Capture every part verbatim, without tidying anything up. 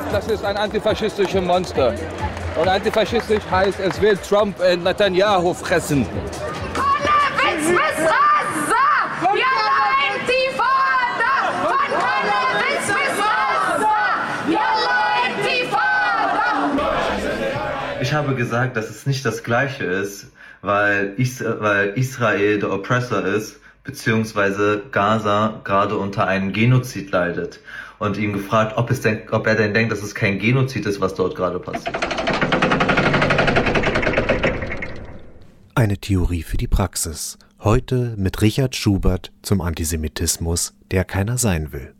das ist ein antifaschistisches Monster. Und antifaschistisch heißt, es will Trump und Netanyahu fressen. Ich habe gesagt, dass es nicht das Gleiche ist, weil, Is weil Israel der Oppressor ist, beziehungsweise Gaza gerade unter einem Genozid leidet. Und ihn gefragt, ob, es denn, ob er denn denkt, dass es kein Genozid ist, was dort gerade passiert. Eine Theorie für die Praxis. Heute mit Richard Schubert zum Antisemitismus, der keiner sein will.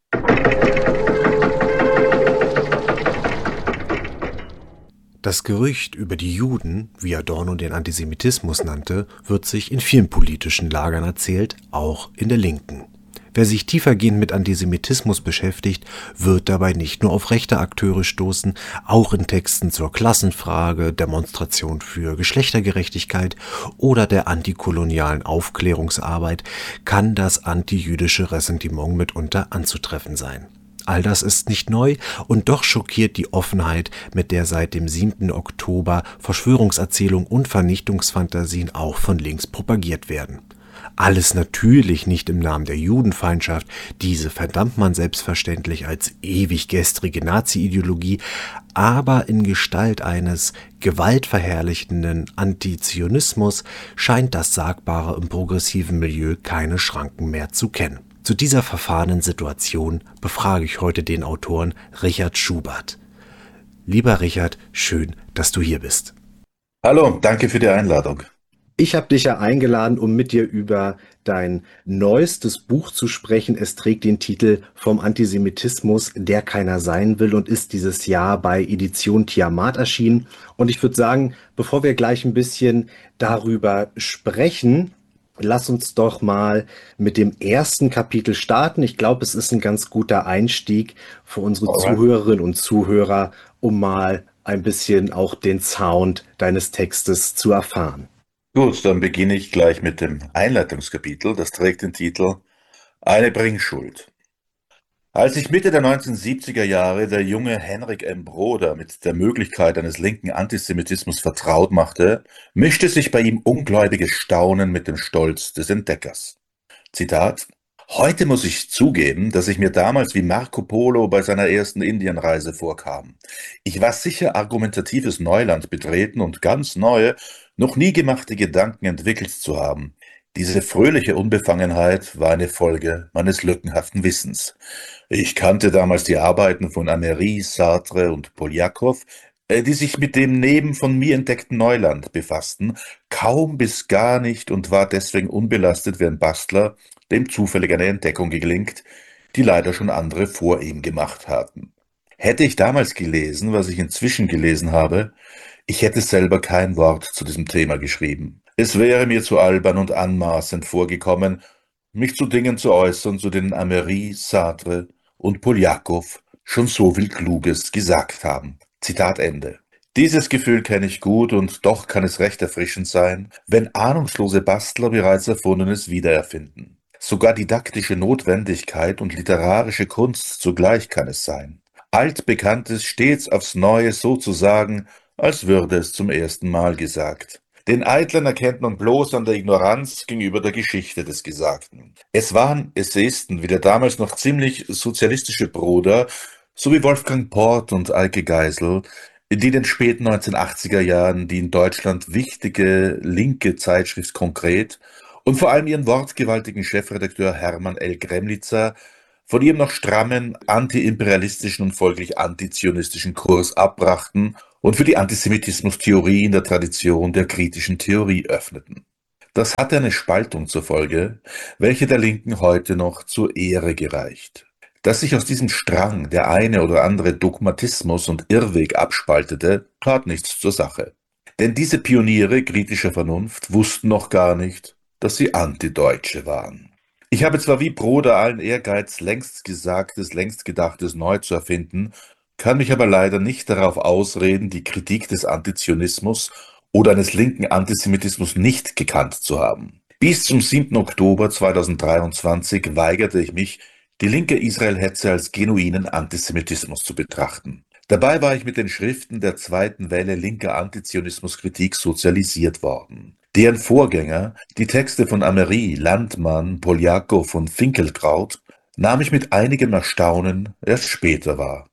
Das Gerücht über die Juden, wie Adorno den Antisemitismus nannte, wird sich in vielen politischen Lagern erzählt, auch in der Linken. Wer sich tiefergehend mit Antisemitismus beschäftigt, wird dabei nicht nur auf rechte Akteure stoßen, auch in Texten zur Klassenfrage, Demonstration für Geschlechtergerechtigkeit oder der antikolonialen Aufklärungsarbeit kann das antijüdische Ressentiment mitunter anzutreffen sein. All das ist nicht neu und doch schockiert die Offenheit, mit der seit dem siebten Oktober Verschwörungserzählungen und Vernichtungsfantasien auch von links propagiert werden. Alles natürlich nicht im Namen der Judenfeindschaft, diese verdammt man selbstverständlich als ewig gestrige Nazi-Ideologie, aber in Gestalt eines gewaltverherrlichenden Antizionismus scheint das Sagbare im progressiven Milieu keine Schranken mehr zu kennen. Zu dieser verfahrenen Situation befrage ich heute den Autoren Richard Schubert. Lieber Richard, schön, dass du hier bist. Hallo, danke für die Einladung. Ich habe dich ja eingeladen, um mit dir über dein neuestes Buch zu sprechen. Es trägt den Titel Vom Antisemitismus, der keiner sein will und ist dieses Jahr bei Edition Tiamat erschienen. Und ich würde sagen, bevor wir gleich ein bisschen darüber sprechen, lass uns doch mal mit dem ersten Kapitel starten. Ich glaube, es ist ein ganz guter Einstieg für unsere Alright. Zuhörerinnen und Zuhörer, um mal ein bisschen auch den Sound deines Textes zu erfahren. Gut, dann beginne ich gleich mit dem Einleitungskapitel. Das trägt den Titel Eine Bringschuld. Als sich Mitte der neunzehnhundertsiebziger Jahre der junge Henrik M. Broder mit der Möglichkeit eines linken Antisemitismus vertraut machte, mischte sich bei ihm ungläubiges Staunen mit dem Stolz des Entdeckers. Zitat: Heute muss ich zugeben, dass ich mir damals wie Marco Polo bei seiner ersten Indienreise vorkam. Ich war sicher argumentatives Neuland betreten und ganz neue, noch nie gemachte Gedanken entwickelt zu haben. Diese fröhliche Unbefangenheit war eine Folge meines lückenhaften Wissens. Ich kannte damals die Arbeiten von Améry, Sartre und Poljakow, äh, die sich mit dem neben von mir entdeckten Neuland befassten, kaum bis gar nicht und war deswegen unbelastet wie ein Bastler, dem zufällig eine Entdeckung gelingt, die leider schon andere vor ihm gemacht hatten. Hätte ich damals gelesen, was ich inzwischen gelesen habe, ich hätte selber kein Wort zu diesem Thema geschrieben. Es wäre mir zu albern und anmaßend vorgekommen, mich zu Dingen zu äußern, zu denen Améry, Sartre und Poljakow schon so viel Kluges gesagt haben. Zitat Ende. Dieses Gefühl kenne ich gut und doch kann es recht erfrischend sein, wenn ahnungslose Bastler bereits Erfundenes wiedererfinden. Sogar didaktische Notwendigkeit und literarische Kunst zugleich kann es sein. Altbekanntes stets aufs Neue so zu sagen, als würde es zum ersten Mal gesagt. Den Eitlen erkennt man bloß an der Ignoranz gegenüber der Geschichte des Gesagten. Es waren Essayisten wie der damals noch ziemlich sozialistische Broder, sowie Wolfgang Port und Eike Geisel, die in den späten neunzehnhundertachtziger Jahren die in Deutschland wichtige linke Zeitschrift Konkret und vor allem ihren wortgewaltigen Chefredakteur Hermann L. Gremlitzer von ihrem noch strammen, antiimperialistischen und folglich antizionistischen Kurs abbrachten und für die Antisemitismus-Theorie in der Tradition der kritischen Theorie öffneten. Das hatte eine Spaltung zur Folge, welche der Linken heute noch zur Ehre gereicht. Dass sich aus diesem Strang der eine oder andere Dogmatismus und Irrweg abspaltete, tat nichts zur Sache. Denn diese Pioniere kritischer Vernunft wussten noch gar nicht, dass sie Antideutsche waren. Ich habe zwar wie Broder allen Ehrgeiz, längst Gesagtes, längst Gedachtes neu zu erfinden, kann mich aber leider nicht darauf ausreden, die Kritik des Antizionismus oder eines linken Antisemitismus nicht gekannt zu haben. Bis zum siebten Oktober zweitausenddreiundzwanzig weigerte ich mich, die linke Israel-Hetze als genuinen Antisemitismus zu betrachten. Dabei war ich mit den Schriften der zweiten Welle linker Antizionismuskritik sozialisiert worden. Deren Vorgänger, die Texte von Amerie, Landmann, Poljakow und Finkelkraut, nahm ich mit einigem Erstaunen erst später wahr.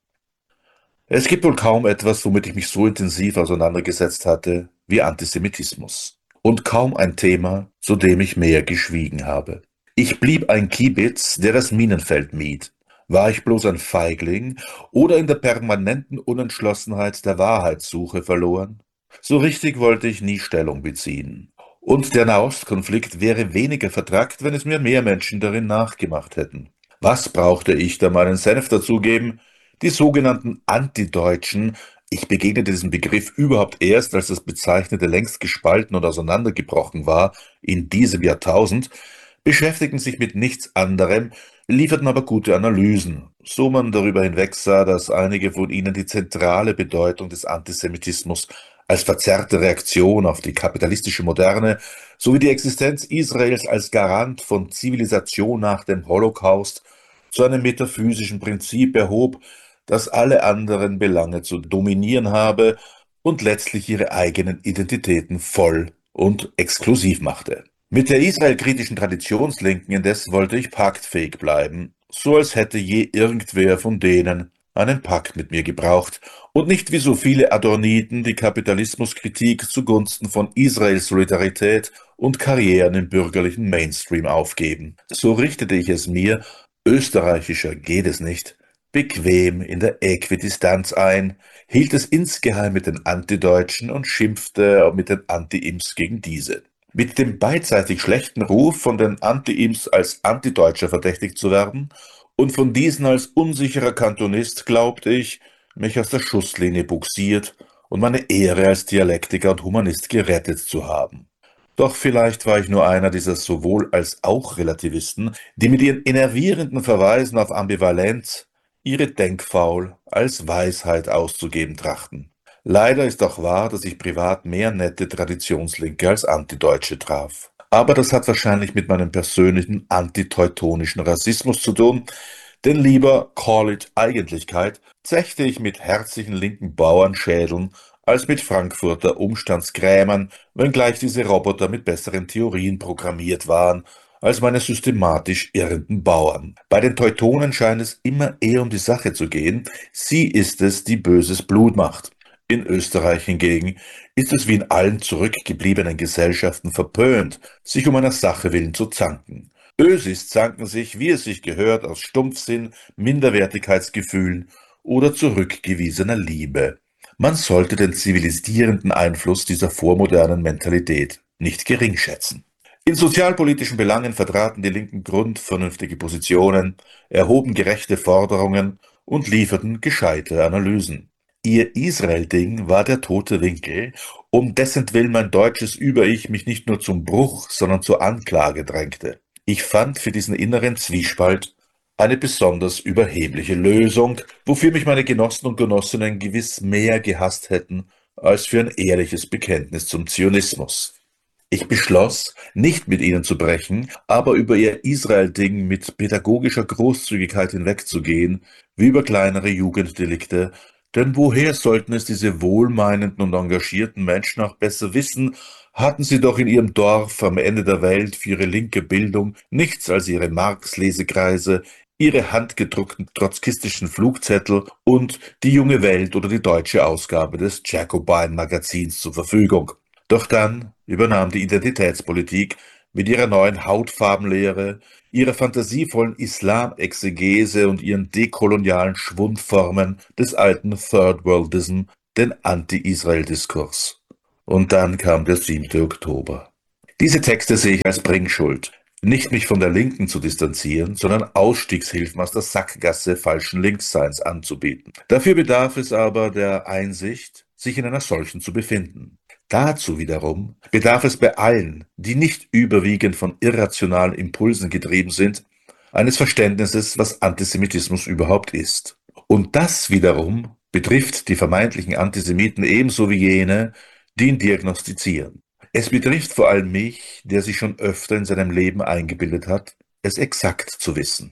Es gibt wohl kaum etwas, womit ich mich so intensiv auseinandergesetzt hatte wie Antisemitismus. Und kaum ein Thema, zu dem ich mehr geschwiegen habe. Ich blieb ein Kiebitz, der das Minenfeld mied. War ich bloß ein Feigling oder in der permanenten Unentschlossenheit der Wahrheitssuche verloren? So richtig wollte ich nie Stellung beziehen. Und der Nahostkonflikt wäre weniger vertrackt, wenn es mir mehr Menschen darin nachgemacht hätten. Was brauchte ich da meinen Senf dazugeben? Die sogenannten Antideutschen, ich begegnete diesem Begriff überhaupt erst, als das Bezeichnete längst gespalten und auseinandergebrochen war, in diesem Jahrtausend, beschäftigten sich mit nichts anderem, lieferten aber gute Analysen, so man darüber hinwegsah, dass einige von ihnen die zentrale Bedeutung des Antisemitismus als verzerrte Reaktion auf die kapitalistische Moderne sowie die Existenz Israels als Garant von Zivilisation nach dem Holocaust zu einem metaphysischen Prinzip erhob, das alle anderen Belange zu dominieren habe und letztlich ihre eigenen Identitäten voll und exklusiv machte. Mit der israelkritischen Traditionslinken indes wollte ich paktfähig bleiben, so als hätte je irgendwer von denen einen Pakt mit mir gebraucht und nicht wie so viele Adorniten die Kapitalismuskritik zugunsten von Israels Solidarität und Karrieren im bürgerlichen Mainstream aufgeben. So richtete ich es mir, österreichischer geht es nicht, bequem in der Äquidistanz ein, hielt es insgeheim mit den Antideutschen und schimpfte mit den Anti-Ims gegen diese. Mit dem beidseitig schlechten Ruf, von den Anti-Ims als Antideutscher verdächtigt zu werden und von diesen als unsicherer Kantonist, glaubte ich, mich aus der Schusslinie bugsiert und meine Ehre als Dialektiker und Humanist gerettet zu haben. Doch vielleicht war ich nur einer dieser sowohl als auch Relativisten, die mit ihren enervierenden Verweisen auf Ambivalenz ihre Denkfaul als Weisheit auszugeben trachten. Leider ist auch wahr, dass ich privat mehr nette Traditionslinke als Antideutsche traf. Aber das hat wahrscheinlich mit meinem persönlichen antiteutonischen Rassismus zu tun, denn lieber, call it Eigentlichkeit, zechte ich mit herzlichen linken Bauernschädeln als mit Frankfurter Umstandskrämern, wenngleich diese Roboter mit besseren Theorien programmiert waren als meine systematisch irrenden Bauern. Bei den Teutonen scheint es immer eher um die Sache zu gehen, sie ist es, die böses Blut macht. In Österreich hingegen ist es wie in allen zurückgebliebenen Gesellschaften verpönt, sich um einer Sache willen zu zanken. Ösis zanken sich, wie es sich gehört, aus Stumpfsinn, Minderwertigkeitsgefühlen oder zurückgewiesener Liebe. Man sollte den zivilisierenden Einfluss dieser vormodernen Mentalität nicht geringschätzen. In sozialpolitischen Belangen vertraten die Linken grundvernünftige Positionen, erhoben gerechte Forderungen und lieferten gescheite Analysen. Ihr Israel-Ding war der tote Winkel, um dessentwillen mein deutsches Über-Ich mich nicht nur zum Bruch, sondern zur Anklage drängte. Ich fand für diesen inneren Zwiespalt eine besonders überhebliche Lösung, wofür mich meine Genossen und Genossinnen gewiss mehr gehasst hätten, als für ein ehrliches Bekenntnis zum Zionismus. Ich beschloss, nicht mit ihnen zu brechen, aber über ihr Israel-Ding mit pädagogischer Großzügigkeit hinwegzugehen, wie über kleinere Jugenddelikte, denn woher sollten es diese wohlmeinenden und engagierten Menschen auch besser wissen, hatten sie doch in ihrem Dorf am Ende der Welt für ihre linke Bildung nichts als ihre Marx-Lesekreise, ihre handgedruckten trotzkistischen Flugzettel und die Junge Welt oder die deutsche Ausgabe des Jacobin-Magazins zur Verfügung. Doch dann übernahm die Identitätspolitik mit ihrer neuen Hautfarbenlehre, ihrer fantasievollen Islamexegese und ihren dekolonialen Schwundformen des alten Third Worldism den Anti-Israel-Diskurs. Und dann kam der siebte Oktober. Diese Texte sehe ich als Bringschuld, nicht mich von der Linken zu distanzieren, sondern Ausstiegshilfen aus der Sackgasse falschen Linksseins anzubieten. Dafür bedarf es aber der Einsicht, sich in einer solchen zu befinden. Dazu wiederum bedarf es bei allen, die nicht überwiegend von irrationalen Impulsen getrieben sind, eines Verständnisses, was Antisemitismus überhaupt ist. Und das wiederum betrifft die vermeintlichen Antisemiten ebenso wie jene, die ihn diagnostizieren. Es betrifft vor allem mich, der sich schon öfter in seinem Leben eingebildet hat, es exakt zu wissen.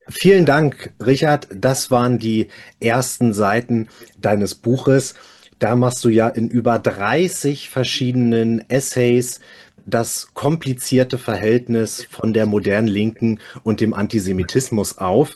Vielen Dank, Richard. Das waren die ersten Seiten deines Buches. Da machst du ja in über dreißig verschiedenen Essays das komplizierte Verhältnis von der modernen Linken und dem Antisemitismus auf.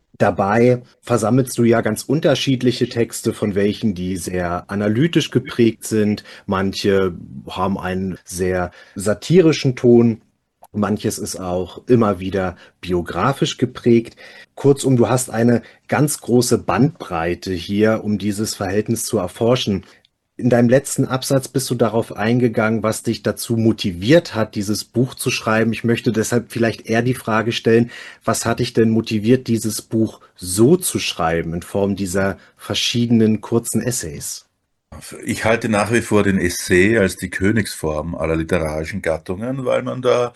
Dabei versammelst du ja ganz unterschiedliche Texte, von welchen die sehr analytisch geprägt sind. Manche haben einen sehr satirischen Ton. Manches ist auch immer wieder biografisch geprägt. Kurzum, du hast eine ganz große Bandbreite hier, um dieses Verhältnis zu erforschen. In deinem letzten Absatz bist du darauf eingegangen, was dich dazu motiviert hat, dieses Buch zu schreiben. Ich möchte deshalb vielleicht eher die Frage stellen, was hat dich denn motiviert, dieses Buch so zu schreiben, in Form dieser verschiedenen kurzen Essays? Ich halte nach wie vor den Essay als die Königsform aller literarischen Gattungen, weil man da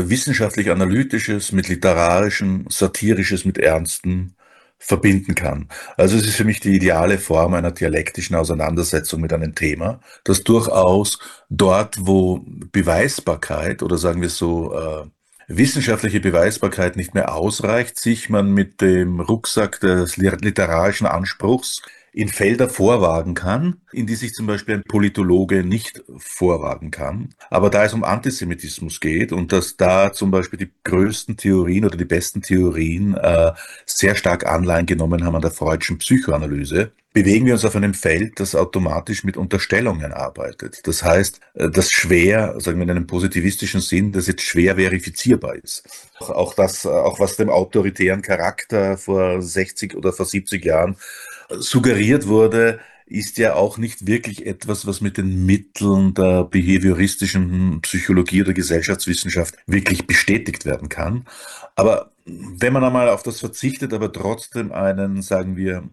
wissenschaftlich-analytisches mit literarischem, satirisches mit Ernstem verbinden kann. Also es ist für mich die ideale Form einer dialektischen Auseinandersetzung mit einem Thema, das durchaus dort, wo Beweisbarkeit oder sagen wir so äh, wissenschaftliche Beweisbarkeit nicht mehr ausreicht, sich man mit dem Rucksack des literarischen Anspruchs in Felder vorwagen kann, in die sich zum Beispiel ein Politologe nicht vorwagen kann. Aber da es um Antisemitismus geht und dass da zum Beispiel die größten Theorien oder die besten Theorien äh, sehr stark Anleihen genommen haben an der freudschen Psychoanalyse, bewegen wir uns auf einem Feld, das automatisch mit Unterstellungen arbeitet. Das heißt, das schwer, sagen wir in einem positivistischen Sinn, das jetzt schwer verifizierbar ist. Auch das, auch was dem autoritären Charakter vor sechzig oder vor siebzig Jahren suggeriert wurde, ist ja auch nicht wirklich etwas, was mit den Mitteln der behavioristischen Psychologie oder Gesellschaftswissenschaft wirklich bestätigt werden kann. Aber wenn man einmal auf das verzichtet, aber trotzdem einen, sagen wir,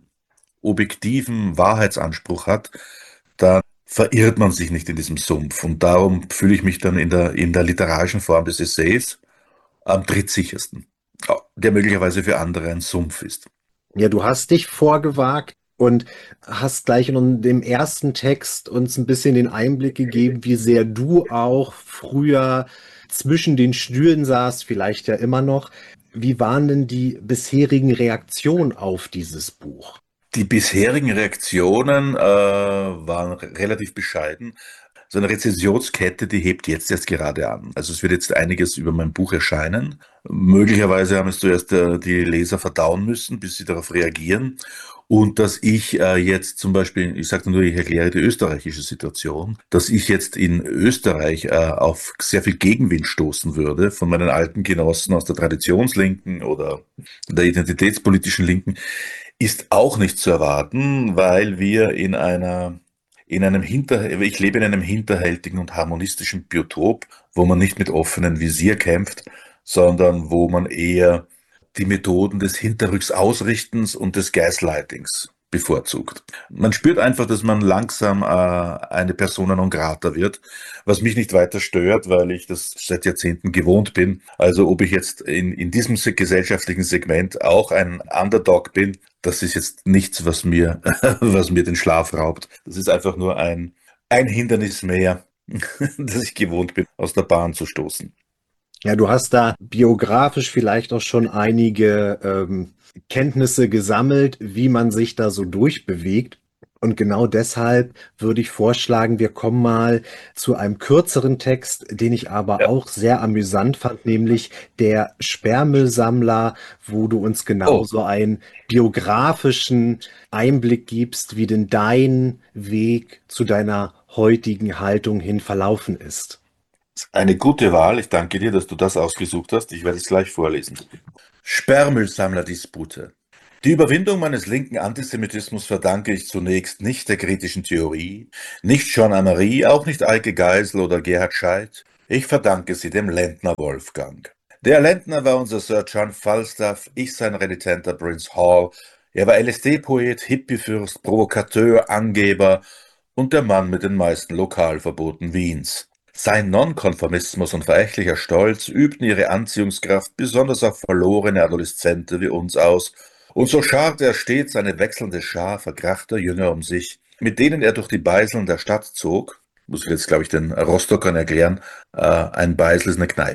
objektiven Wahrheitsanspruch hat, dann verirrt man sich nicht in diesem Sumpf. Und darum fühle ich mich dann in der, in der literarischen Form des Essays am trittsichersten, der möglicherweise für andere ein Sumpf ist. Ja, du hast dich vorgewagt und hast gleich in dem ersten Text uns ein bisschen den Einblick gegeben, wie sehr du auch früher zwischen den Stühlen saßt, vielleicht ja immer noch. Wie waren denn die bisherigen Reaktionen auf dieses Buch? Die bisherigen Reaktionen äh, waren relativ bescheiden. So eine Rezensionskette, die hebt jetzt erst gerade an. Also es wird jetzt einiges über mein Buch erscheinen. Möglicherweise haben es zuerst äh, die Leser verdauen müssen, bis sie darauf reagieren. Und dass ich äh, jetzt zum Beispiel, ich sage nur, ich erkläre die österreichische Situation, dass ich jetzt in Österreich äh, auf sehr viel Gegenwind stoßen würde von meinen alten Genossen aus der Traditionslinken oder der identitätspolitischen Linken, ist auch nicht zu erwarten, weil wir in einer in einem Hinter, ich lebe in einem hinterhältigen und harmonistischen Biotop, wo man nicht mit offenem Visier kämpft, sondern wo man eher die Methoden des Hinterrücksausrichtens und des Gaslightings bevorzugt. Man spürt einfach, dass man langsam äh, eine Persona non grata wird, was mich nicht weiter stört, weil ich das seit Jahrzehnten gewohnt bin. Also ob ich jetzt in, in diesem gesellschaftlichen Segment auch ein Underdog bin, das ist jetzt nichts, was mir, was mir den Schlaf raubt. Das ist einfach nur ein, ein Hindernis mehr, das ich gewohnt bin, aus der Bahn zu stoßen. Ja, du hast da biografisch vielleicht auch schon einige ähm, Kenntnisse gesammelt, wie man sich da so durchbewegt. Und genau deshalb würde ich vorschlagen, wir kommen mal zu einem kürzeren Text, den ich aber ja. auch sehr amüsant fand, nämlich der Sperrmüllsammler, wo du uns genau oh. so einen biografischen Einblick gibst, wie denn dein Weg zu deiner heutigen Haltung hin verlaufen ist. Eine gute Wahl. Ich danke dir, dass du das ausgesucht hast. Ich werde es gleich vorlesen. Sperrmüllsammler-Dispute. Die Überwindung meines linken Antisemitismus verdanke ich zunächst nicht der kritischen Theorie, nicht Jean Amery, auch nicht Eike Geisel oder Gerhard Scheidt. Ich verdanke sie dem Lendner Wolfgang. Der Lendner war unser Sir John Falstaff, ich sein renitenter Prince Hall. Er war L S D-Poet, Hippiefürst, Provokateur, Angeber und der Mann mit den meisten Lokalverboten Wiens. Sein Nonkonformismus und verächtlicher Stolz übten ihre Anziehungskraft besonders auf verlorene Adoleszente wie uns aus, und so scharte er stets eine wechselnde Schar verkrachter Jünger um sich, mit denen er durch die Beiseln der Stadt zog. Muss ich jetzt, glaube ich, den Rostockern erklären, äh, ein Beisel ist eine Kneipe.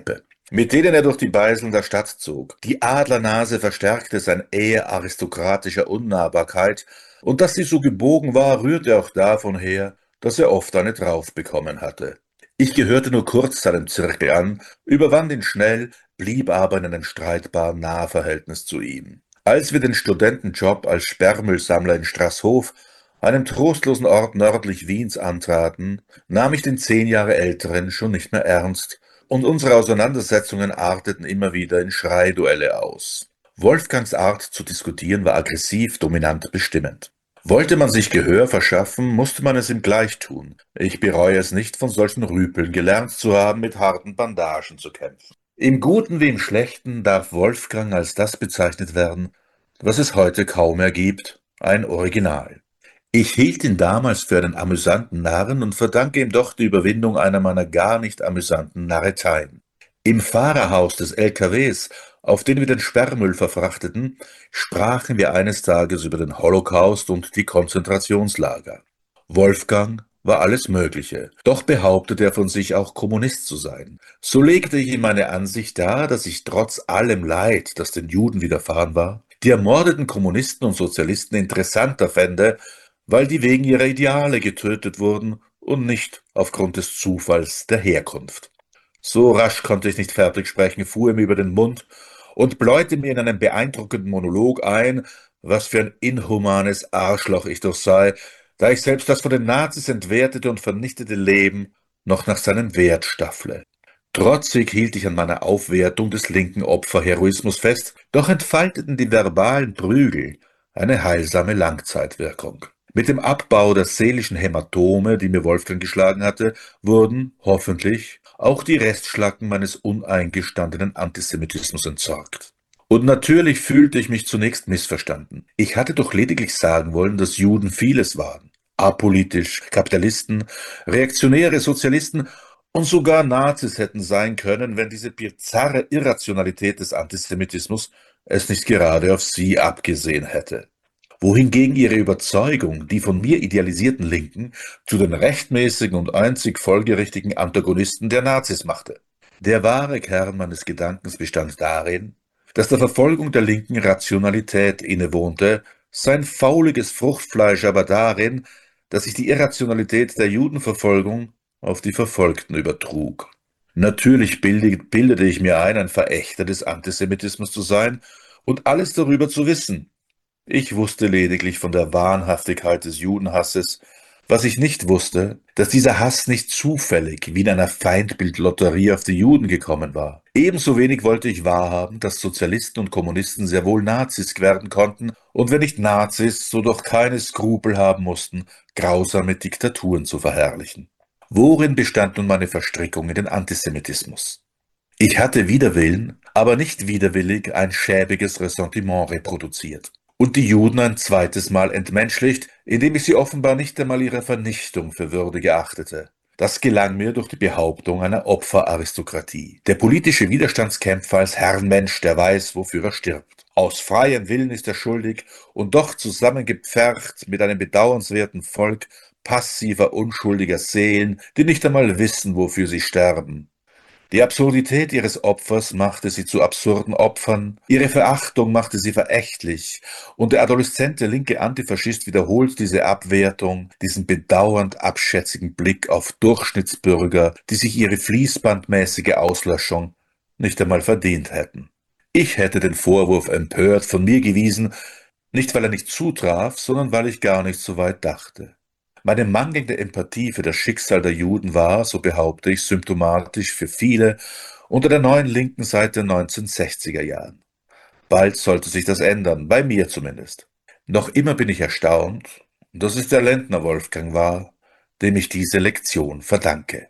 mit denen er durch die Beiseln der Stadt zog. Die Adlernase verstärkte sein Air aristokratischer Unnahbarkeit, und dass sie so gebogen war, rührte auch davon her, dass er oft eine drauf bekommen hatte. Ich gehörte nur kurz seinem Zirkel an, überwand ihn schnell, blieb aber in einem streitbaren Nahverhältnis zu ihm. Als wir den Studentenjob als Sperrmüllsammler in Straßhof, einem trostlosen Ort nördlich Wiens, antraten, nahm ich den zehn Jahre älteren schon nicht mehr ernst, und unsere Auseinandersetzungen arteten immer wieder in Schreiduelle aus. Wolfgangs Art zu diskutieren war aggressiv, dominant, bestimmend. Wollte man sich Gehör verschaffen, musste man es ihm gleich tun. Ich bereue es nicht, von solchen Rüpeln gelernt zu haben, mit harten Bandagen zu kämpfen. Im Guten wie im Schlechten darf Wolfgang als das bezeichnet werden, was es heute kaum mehr gibt, ein Original. Ich hielt ihn damals für einen amüsanten Narren und verdanke ihm doch die Überwindung einer meiner gar nicht amüsanten Narreteien. Im Fahrerhaus des L K Ws, auf den wir den Sperrmüll verfrachteten, sprachen wir eines Tages über den Holocaust und die Konzentrationslager. Wolfgang war alles Mögliche, doch behauptete er von sich auch Kommunist zu sein. So legte ich ihm meine Ansicht dar, dass ich trotz allem Leid, das den Juden widerfahren war, die ermordeten Kommunisten und Sozialisten interessanter fände, weil die wegen ihrer Ideale getötet wurden und nicht aufgrund des Zufalls der Herkunft. So rasch konnte ich nicht fertig sprechen, fuhr ihm über den Mund und bläute mir in einem beeindruckenden Monolog ein, was für ein inhumanes Arschloch ich doch sei, da ich selbst das von den Nazis entwertete und vernichtete Leben noch nach seinem Wert staffle. Trotzig hielt ich an meiner Aufwertung des linken Opferheroismus fest, doch entfalteten die verbalen Prügel eine heilsame Langzeitwirkung. Mit dem Abbau der seelischen Hämatome, die mir Wolfgang geschlagen hatte, wurden, hoffentlich, auch die Restschlacken meines uneingestandenen Antisemitismus entsorgt. Und natürlich fühlte ich mich zunächst missverstanden. Ich hatte doch lediglich sagen wollen, dass Juden vieles waren. Apolitisch, Kapitalisten, reaktionäre Sozialisten und sogar Nazis hätten sein können, wenn diese bizarre Irrationalität des Antisemitismus es nicht gerade auf sie abgesehen hätte. Wohingegen ihre Überzeugung, die von mir idealisierten Linken, zu den rechtmäßigen und einzig folgerichtigen Antagonisten der Nazis machte. Der wahre Kern meines Gedankens bestand darin, dass der Verfolgung der Linken Rationalität innewohnte, sein fauliges Fruchtfleisch aber darin, dass sich die Irrationalität der Judenverfolgung auf die Verfolgten übertrug. Natürlich bildete ich mir ein, ein Verächter des Antisemitismus zu sein und alles darüber zu wissen. Ich wusste lediglich von der Wahnhaftigkeit des Judenhasses, was ich nicht wusste, dass dieser Hass nicht zufällig wie in einer Feindbildlotterie auf die Juden gekommen war. Ebenso wenig wollte ich wahrhaben, dass Sozialisten und Kommunisten sehr wohl Nazis werden konnten und wenn nicht Nazis, so doch keine Skrupel haben mussten, grausame Diktaturen zu verherrlichen. Worin bestand nun meine Verstrickung in den Antisemitismus? Ich hatte wider Willen, aber nicht widerwillig ein schäbiges Ressentiment reproduziert und die Juden ein zweites Mal entmenschlicht, indem ich sie offenbar nicht einmal ihrer Vernichtung für würdig erachtete. Das gelang mir durch die Behauptung einer Opferaristokratie. Der politische Widerstandskämpfer als Herrenmensch, der weiß, wofür er stirbt. Aus freiem Willen ist er schuldig und doch zusammengepfercht mit einem bedauernswerten Volk passiver, unschuldiger Seelen, die nicht einmal wissen, wofür sie sterben. Die Absurdität ihres Opfers machte sie zu absurden Opfern, ihre Verachtung machte sie verächtlich, und der adoleszente linke Antifaschist wiederholt diese Abwertung, diesen bedauernd abschätzigen Blick auf Durchschnittsbürger, die sich ihre fließbandmäßige Auslöschung nicht einmal verdient hätten. Ich hätte den Vorwurf empört von mir gewiesen, nicht weil er nicht zutraf, sondern weil ich gar nicht so weit dachte. Meine mangelnde Empathie für das Schicksal der Juden war, so behaupte ich, symptomatisch für viele unter der neuen Linken seit den neunzehnhundertsechziger Jahren. Bald sollte sich das ändern, bei mir zumindest. Noch immer bin ich erstaunt, dass es der Lendner Wolfgang war, dem ich diese Lektion verdanke.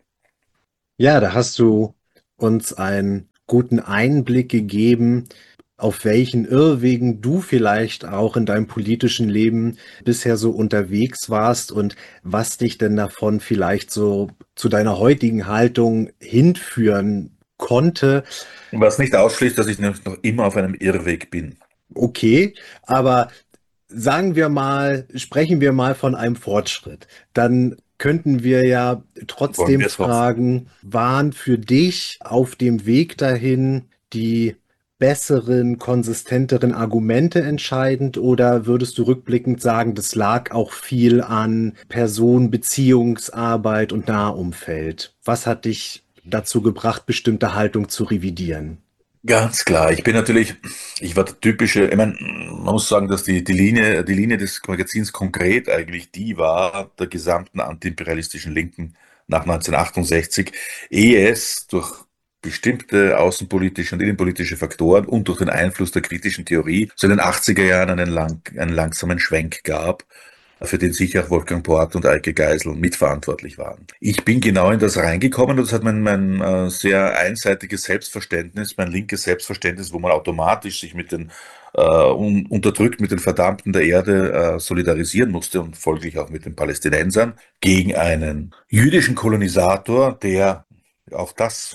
Ja, da hast du uns einen guten Einblick gegeben, auf welchen Irrwegen du vielleicht auch in deinem politischen Leben bisher so unterwegs warst und was dich denn davon vielleicht so zu deiner heutigen Haltung hinführen konnte. Was nicht ausschließt, dass ich noch immer auf einem Irrweg bin. Okay, aber sagen wir mal, sprechen wir mal von einem Fortschritt. Dann könnten wir ja Wollen trotzdem wir es hoffen? fragen, waren für dich auf dem Weg dahin die besseren, konsistenteren Argumente entscheidend oder würdest du rückblickend sagen, das lag auch viel an Person, Beziehungsarbeit und Nahumfeld? Was hat dich dazu gebracht, bestimmte Haltung zu revidieren? Ganz klar, ich bin natürlich, ich war der typische, ich meine, man muss sagen, dass die, die Linie, die Linie des Magazins konkret eigentlich die war, der gesamten antiimperialistischen Linken nach neunzehnhundertachtundsechzig, ehe es durch bestimmte außenpolitische und innenpolitische Faktoren und durch den Einfluss der kritischen Theorie so in den achtziger Jahren einen, lang, einen langsamen Schwenk gab, für den sicher auch Wolfgang Port und Eike Geisel mitverantwortlich waren. Ich bin genau in das reingekommen und das hat mein, mein äh, sehr einseitiges Selbstverständnis, mein linkes Selbstverständnis, wo man automatisch sich mit den äh, un, unterdrückt mit den Verdammten der Erde äh, solidarisieren musste und folglich auch mit den Palästinensern gegen einen jüdischen Kolonisator, der, auch das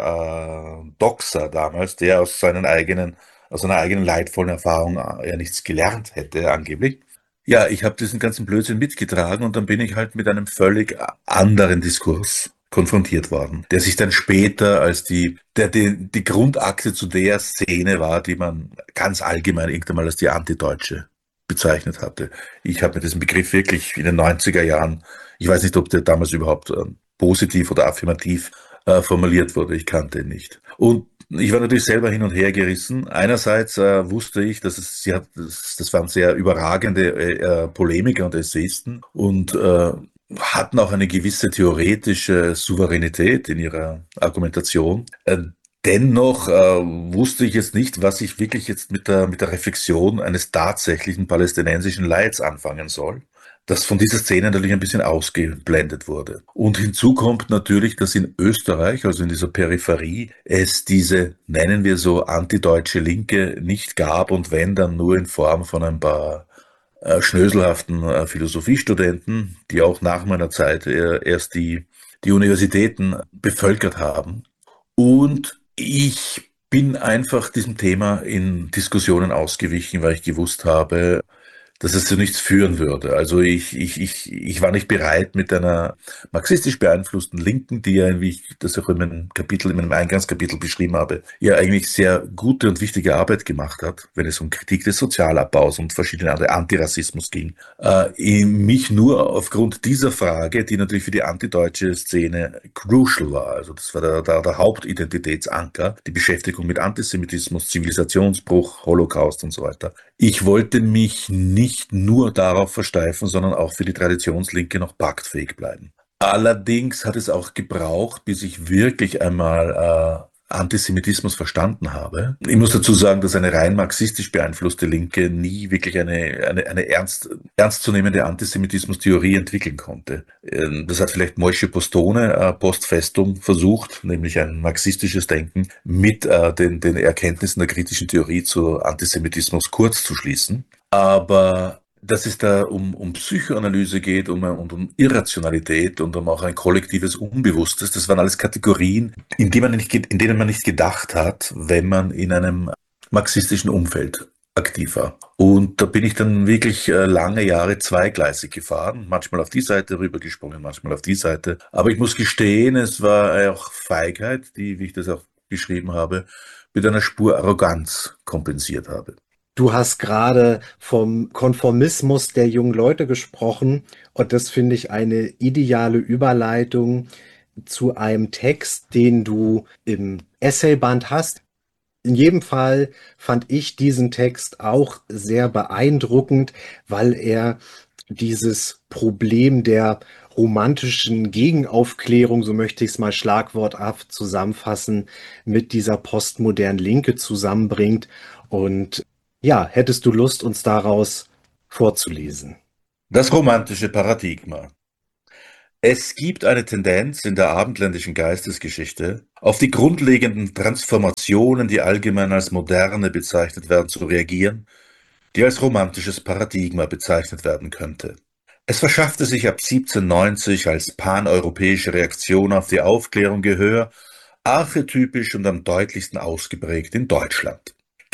war äh, Doxer damals, der aus seinen eigenen, aus seiner eigenen leidvollen Erfahrung äh, ja nichts gelernt hätte, angeblich. Ja, ich habe diesen ganzen Blödsinn mitgetragen und dann bin ich halt mit einem völlig anderen Diskurs konfrontiert worden, der sich dann später als die, der die, die Grundakte zu der Szene war, die man ganz allgemein irgendwann mal als die Antideutsche bezeichnet hatte. Ich habe mit diesem Begriff wirklich in den neunziger Jahren, ich weiß nicht, ob der damals überhaupt äh, positiv oder affirmativ äh, formuliert wurde, ich kannte ihn nicht. Und ich war natürlich selber hin und her gerissen. Einerseits äh, wusste ich, dass es, sie hat, das, das waren sehr überragende äh, Polemiker und Essayisten und äh, hatten auch eine gewisse theoretische Souveränität in ihrer Argumentation. Äh, dennoch äh, wusste ich jetzt nicht, was ich wirklich jetzt mit der, mit der Reflexion eines tatsächlichen palästinensischen Leids anfangen soll, das von dieser Szene natürlich ein bisschen ausgeblendet wurde. Und hinzu kommt natürlich, dass in Österreich, also in dieser Peripherie, es diese, nennen wir so, antideutsche Linke nicht gab und wenn, dann nur in Form von ein paar äh, schnöselhaften äh, Philosophiestudenten, die auch nach meiner Zeit äh, erst die, die Universitäten bevölkert haben. Und ich bin einfach diesem Thema in Diskussionen ausgewichen, weil ich gewusst habe, dass es zu nichts führen würde. Also ich, ich, ich, ich war nicht bereit, mit einer marxistisch beeinflussten Linken, die ja, wie ich das auch in meinem Kapitel, in meinem Eingangskapitel beschrieben habe, ja eigentlich sehr gute und wichtige Arbeit gemacht hat, wenn es um Kritik des Sozialabbaus und verschiedene andere Antirassismus ging, äh, mich nur aufgrund dieser Frage, die natürlich für die antideutsche Szene crucial war, also das war der, der, der Hauptidentitätsanker, die Beschäftigung mit Antisemitismus, Zivilisationsbruch, Holocaust und so weiter. Ich wollte mich nicht nur darauf versteifen, sondern auch für die Traditionslinke noch paktfähig bleiben. Allerdings hat es auch gebraucht, bis ich wirklich einmal äh, Antisemitismus verstanden habe. Ich muss dazu sagen, dass eine rein marxistisch beeinflusste Linke nie wirklich eine, eine, eine ernst, ernstzunehmende Antisemitismus-Theorie entwickeln konnte. Das hat vielleicht Moishe Postone äh, post festum versucht, nämlich ein marxistisches Denken mit äh, den, den Erkenntnissen der kritischen Theorie zu Antisemitismus kurz zu schließen. Aber dass es da um, um Psychoanalyse geht um, und um Irrationalität und um auch ein kollektives Unbewusstes, das waren alles Kategorien, in, die man nicht, in denen man nicht gedacht hat, wenn man in einem marxistischen Umfeld aktiv war. Und da bin ich dann wirklich lange Jahre zweigleisig gefahren, manchmal auf die Seite rübergesprungen, manchmal auf die Seite. Aber ich muss gestehen, es war auch Feigheit, die, wie ich das auch beschrieben habe, mit einer Spur Arroganz kompensiert habe. Du hast gerade vom Konformismus der jungen Leute gesprochen und das finde ich eine ideale Überleitung zu einem Text, den du im Essayband hast. In jedem Fall fand ich diesen Text auch sehr beeindruckend, weil er dieses Problem der romantischen Gegenaufklärung, so möchte ich es mal schlagworthaft zusammenfassen, mit dieser postmodernen Linke zusammenbringt. Und ja, hättest du Lust, uns daraus vorzulesen? Das romantische Paradigma. Es gibt eine Tendenz in der abendländischen Geistesgeschichte, auf die grundlegenden Transformationen, die allgemein als Moderne bezeichnet werden, zu reagieren, die als romantisches Paradigma bezeichnet werden könnte. Es verschaffte sich ab siebzehnhundertneunzig als paneuropäische Reaktion auf die Aufklärung Gehör, archetypisch und am deutlichsten ausgeprägt in Deutschland.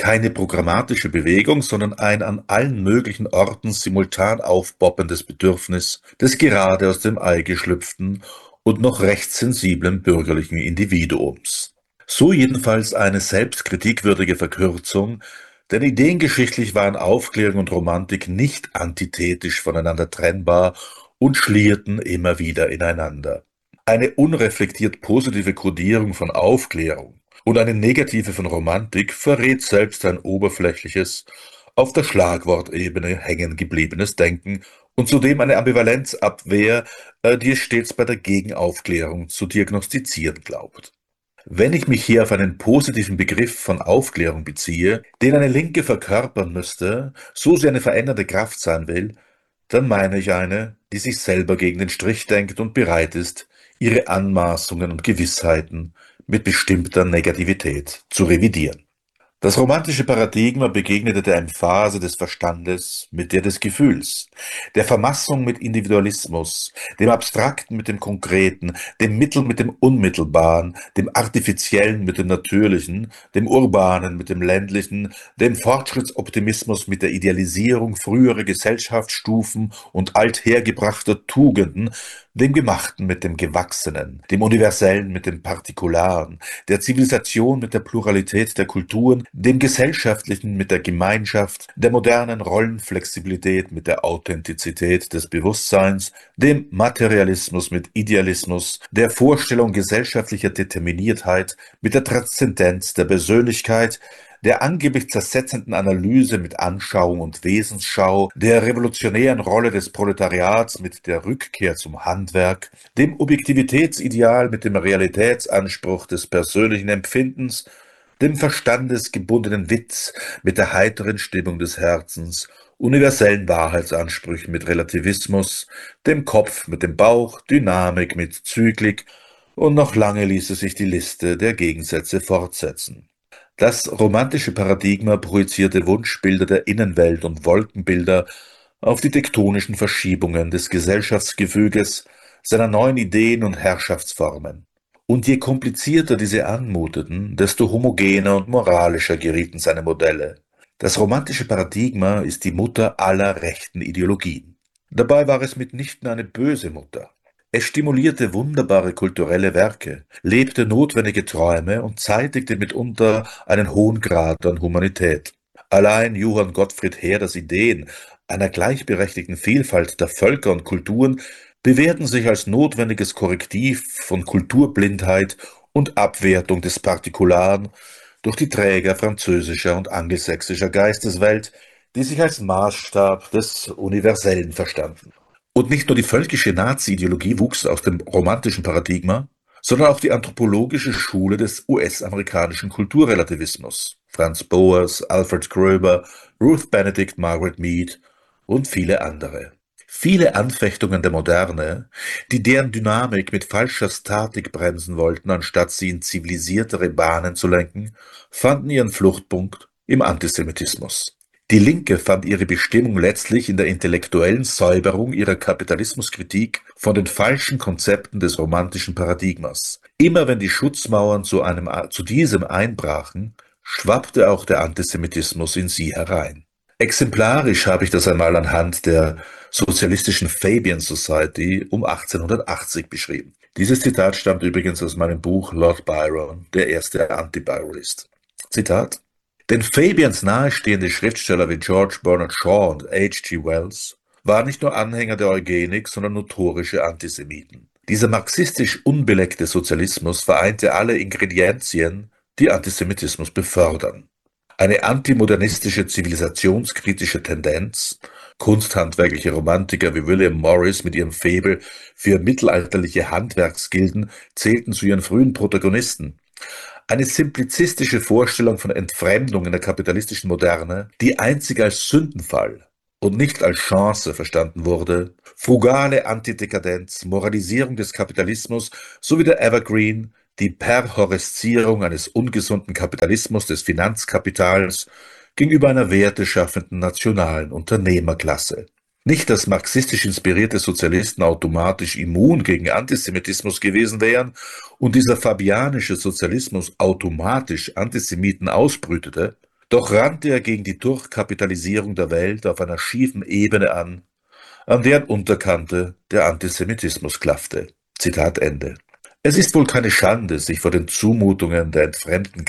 Keine programmatische Bewegung, sondern ein an allen möglichen Orten simultan aufpoppendes Bedürfnis des gerade aus dem Ei geschlüpften und noch recht sensiblen bürgerlichen Individuums. So jedenfalls eine selbstkritikwürdige Verkürzung, denn ideengeschichtlich waren Aufklärung und Romantik nicht antithetisch voneinander trennbar und schlierten immer wieder ineinander. Eine unreflektiert positive Kodierung von Aufklärung und eine negative von Romantik verrät selbst ein oberflächliches, auf der Schlagwortebene hängen gebliebenes Denken und zudem eine Ambivalenzabwehr, die es stets bei der Gegenaufklärung zu diagnostizieren glaubt. Wenn ich mich hier auf einen positiven Begriff von Aufklärung beziehe, den eine Linke verkörpern müsste, so sie eine verändernde Kraft sein will, dann meine ich eine, die sich selber gegen den Strich denkt und bereit ist, ihre Anmaßungen und Gewissheiten mit bestimmter Negativität zu revidieren. Das romantische Paradigma begegnete der Emphase des Verstandes mit der des Gefühls, der Vermassung mit Individualismus, dem Abstrakten mit dem Konkreten, dem Mittel mit dem Unmittelbaren, dem Artifiziellen mit dem Natürlichen, dem Urbanen mit dem Ländlichen, dem Fortschrittsoptimismus mit der Idealisierung früherer Gesellschaftsstufen und althergebrachter Tugenden, dem Gemachten mit dem Gewachsenen, dem Universellen mit dem Partikularen, der Zivilisation mit der Pluralität der Kulturen, dem Gesellschaftlichen mit der Gemeinschaft, der modernen Rollenflexibilität mit der Authentizität des Bewusstseins, dem Materialismus mit Idealismus, der Vorstellung gesellschaftlicher Determiniertheit mit der Transzendenz der Persönlichkeit, der angeblich zersetzenden Analyse mit Anschauung und Wesensschau, der revolutionären Rolle des Proletariats mit der Rückkehr zum Handwerk, dem Objektivitätsideal mit dem Realitätsanspruch des persönlichen Empfindens, dem verstandesgebundenen Witz mit der heiteren Stimmung des Herzens, universellen Wahrheitsansprüchen mit Relativismus, dem Kopf mit dem Bauch, Dynamik mit Zyklik, und noch lange ließe sich die Liste der Gegensätze fortsetzen. Das romantische Paradigma projizierte Wunschbilder der Innenwelt und Wolkenbilder auf die tektonischen Verschiebungen des Gesellschaftsgefüges, seiner neuen Ideen und Herrschaftsformen. Und je komplizierter diese anmuteten, desto homogener und moralischer gerieten seine Modelle. Das romantische Paradigma ist die Mutter aller rechten Ideologien. Dabei war es mitnichten eine böse Mutter. Es stimulierte wunderbare kulturelle Werke, lebte notwendige Träume und zeitigte mitunter einen hohen Grad an Humanität. Allein Johann Gottfried Herders Ideen einer gleichberechtigten Vielfalt der Völker und Kulturen bewährten sich als notwendiges Korrektiv von Kulturblindheit und Abwertung des Partikularen durch die Träger französischer und angelsächsischer Geisteswelt, die sich als Maßstab des Universellen verstanden. Und nicht nur die völkische Nazi-Ideologie wuchs aus dem romantischen Paradigma, sondern auch die anthropologische Schule des U S-amerikanischen Kulturrelativismus. Franz Boas, Alfred Gröber, Ruth Benedict, Margaret Mead und viele andere. Viele Anfechtungen der Moderne, die deren Dynamik mit falscher Statik bremsen wollten, anstatt sie in zivilisiertere Bahnen zu lenken, fanden ihren Fluchtpunkt im Antisemitismus. Die Linke fand ihre Bestimmung letztlich in der intellektuellen Säuberung ihrer Kapitalismuskritik von den falschen Konzepten des romantischen Paradigmas. Immer wenn die Schutzmauern zu, einem, zu diesem einbrachen, schwappte auch der Antisemitismus in sie herein. Exemplarisch habe ich das einmal anhand der sozialistischen Fabian Society um achtzehnhundertachtzig beschrieben. Dieses Zitat stammt übrigens aus meinem Buch Lord Byron, der erste Anti-Byrolist. Zitat: Den Fabians nahestehende Schriftsteller wie George Bernard Shaw und H G Wells waren nicht nur Anhänger der Eugenik, sondern notorische Antisemiten. Dieser marxistisch unbeleckte Sozialismus vereinte alle Ingredienzien, die Antisemitismus befördern. Eine antimodernistische, zivilisationskritische Tendenz, kunsthandwerkliche Romantiker wie William Morris mit ihrem Faible für mittelalterliche Handwerksgilden zählten zu ihren frühen Protagonisten. Eine simplizistische Vorstellung von Entfremdung in der kapitalistischen Moderne, die einzig als Sündenfall und nicht als Chance verstanden wurde, frugale Antidekadenz, Moralisierung des Kapitalismus sowie der Evergreen, die Perhorreszierung eines ungesunden Kapitalismus des Finanzkapitals gegenüber einer werteschaffenden nationalen Unternehmerklasse. Nicht, dass marxistisch inspirierte Sozialisten automatisch immun gegen Antisemitismus gewesen wären und dieser fabianische Sozialismus automatisch Antisemiten ausbrütete, Doch rannte er gegen die Durchkapitalisierung der Welt auf einer schiefen Ebene an, an deren Unterkante der Antisemitismus klaffte. Zitat Ende. Es ist wohl keine Schande, sich vor den Zumutungen der entfremden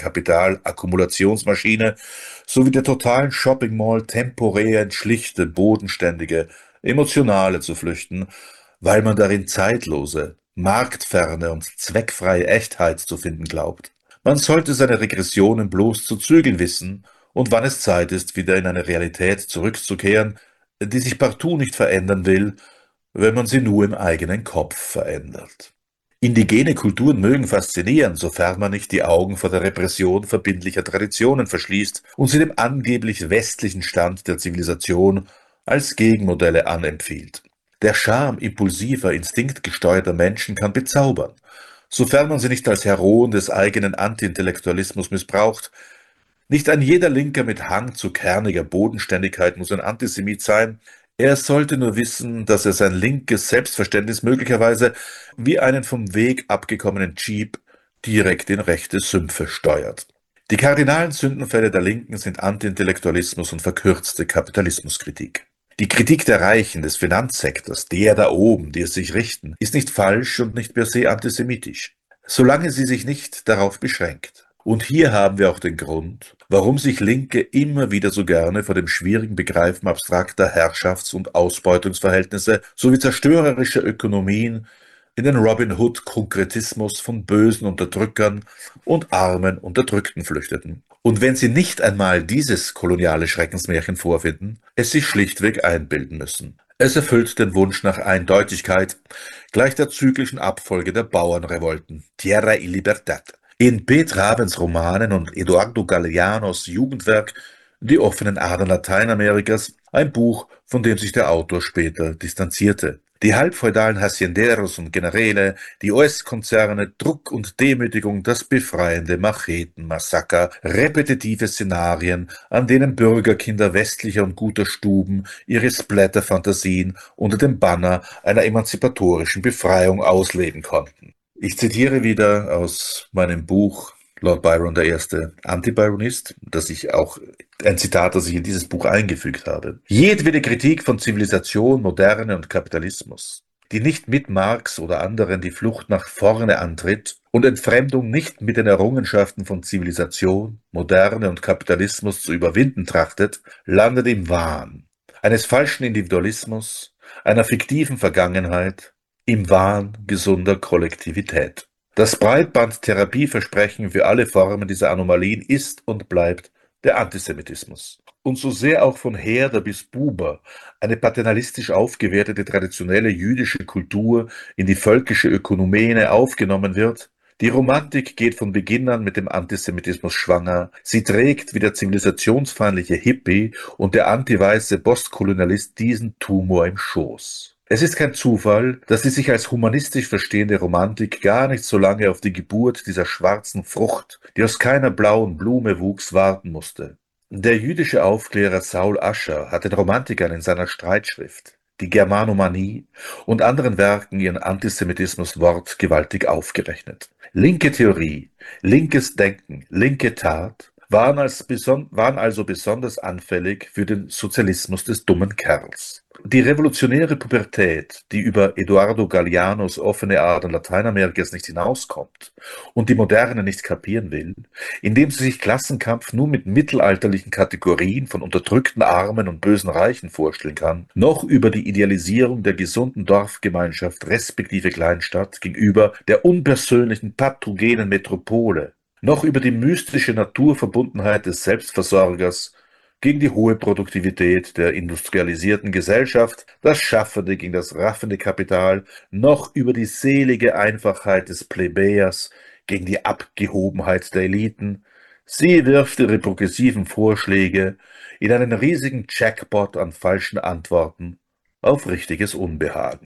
Kapitalakkumulationsmaschine sowie der totalen Shopping Mall temporär in schlichte, bodenständige, emotionale zu flüchten, weil man darin zeitlose, marktferne und zweckfreie Echtheit zu finden glaubt. Man sollte seine Regressionen bloß zu zügeln wissen und wann es Zeit ist, wieder in eine Realität zurückzukehren, die sich partout nicht verändern will, wenn man sie nur im eigenen Kopf verändert. Indigene Kulturen mögen faszinieren, sofern man nicht die Augen vor der Repression verbindlicher Traditionen verschließt und sie dem angeblich westlichen Stand der Zivilisation als Gegenmodelle anempfiehlt. Der Charme impulsiver, instinktgesteuerter Menschen kann bezaubern, sofern man sie nicht als Heroen des eigenen Antiintellektualismus missbraucht. Nicht ein jeder Linker mit Hang zu kerniger Bodenständigkeit muss ein Antisemit sein. Er sollte nur wissen, dass er sein linkes Selbstverständnis möglicherweise wie einen vom Weg abgekommenen Jeep direkt in rechte Sümpfe steuert. Die kardinalen Sündenfälle der Linken sind Antiintellektualismus und verkürzte Kapitalismuskritik. Die Kritik der Reichen, des Finanzsektors, der da oben, die es sich richten, ist nicht falsch und nicht per se antisemitisch, solange sie sich nicht darauf beschränkt. Und hier haben wir auch den Grund, warum sich Linke immer wieder so gerne vor dem schwierigen Begreifen abstrakter Herrschafts- und Ausbeutungsverhältnisse sowie zerstörerischer Ökonomien in den Robin Hood-Konkretismus von bösen Unterdrückern und armen Unterdrückten flüchteten. Und wenn sie nicht einmal dieses koloniale Schreckensmärchen vorfinden, es sich schlichtweg einbilden müssen. Es erfüllt den Wunsch nach Eindeutigkeit, gleich der zyklischen Abfolge der Bauernrevolten, Tierra y Libertad. In Pet Ravens Romanen und Eduardo Galeanos Jugendwerk Die offenen Adern Lateinamerikas, ein Buch, von dem sich der Autor später distanzierte. Die halbfeudalen Hacienderos und Generäle, die U S-Konzerne, Druck und Demütigung, das befreiende Machetenmassaker, repetitive Szenarien, an denen Bürgerkinder westlicher und guter Stuben ihre Splatter-Fantasien unter dem Banner einer emanzipatorischen Befreiung ausleben konnten. Ich zitiere wieder aus meinem Buch Lord Byron der erste Anti-Byronist, das ich auch ein Zitat, das ich in dieses Buch eingefügt habe. Jedwede Kritik von Zivilisation, Moderne und Kapitalismus, die nicht mit Marx oder anderen die Flucht nach vorne antritt und Entfremdung nicht mit den Errungenschaften von Zivilisation, Moderne und Kapitalismus zu überwinden trachtet, landet im Wahn eines falschen Individualismus, einer fiktiven Vergangenheit, im Wahn gesunder Kollektivität. Das Breitbandtherapieversprechen für alle Formen dieser Anomalien ist und bleibt der Antisemitismus. Und so sehr auch von Herder bis Buber eine paternalistisch aufgewertete traditionelle jüdische Kultur in die völkische Ökonomene aufgenommen wird, die Romantik geht von Beginn an mit dem Antisemitismus schwanger, sie trägt wie der zivilisationsfeindliche Hippie und der antiweiße Postkolonialist diesen Tumor im Schoß. Es ist kein Zufall, dass die sich als humanistisch verstehende Romantik gar nicht so lange auf die Geburt dieser schwarzen Frucht, die aus keiner blauen Blume wuchs, warten musste. Der jüdische Aufklärer Saul Ascher hat den Romantikern in seiner Streitschrift, die Germanomanie, und anderen Werken ihren Antisemitismus wortgewaltig aufgerechnet. Linke Theorie, linkes Denken, linke Tat waren, als beson- waren also besonders anfällig für den Sozialismus des dummen Kerls. Die revolutionäre Pubertät, die über Eduardo Galeanos offene Adern Lateinamerikas nicht hinauskommt und die Moderne nicht kapieren will, indem sie sich Klassenkampf nur mit mittelalterlichen Kategorien von unterdrückten Armen und bösen Reichen vorstellen kann, noch über die Idealisierung der gesunden Dorfgemeinschaft respektive Kleinstadt gegenüber der unpersönlichen pathogenen Metropole, noch über die mystische Naturverbundenheit des Selbstversorgers gegen die hohe Produktivität der industrialisierten Gesellschaft, das Schaffende gegen das raffende Kapital, noch über die selige Einfachheit des Plebejers gegen die Abgehobenheit der Eliten. Sie wirft ihre progressiven Vorschläge in einen riesigen Jackpot an falschen Antworten auf richtiges Unbehagen.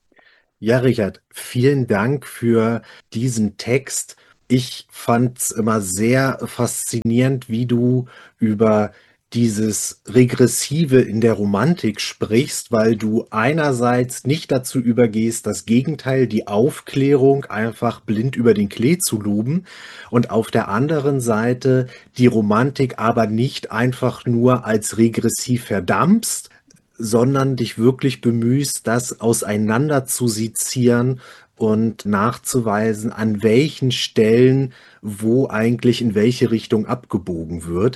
Ja, Richard, vielen Dank für diesen Text. Ich fand es immer sehr faszinierend, wie du über dieses Regressive in der Romantik sprichst, weil du einerseits nicht dazu übergehst, das Gegenteil, die Aufklärung, einfach blind über den Klee zu loben, und auf der anderen Seite die Romantik aber nicht einfach nur als regressiv verdammst, sondern dich wirklich bemühst, das auseinander zu sezieren und nachzuweisen, an welchen Stellen wo eigentlich in welche Richtung abgebogen wird.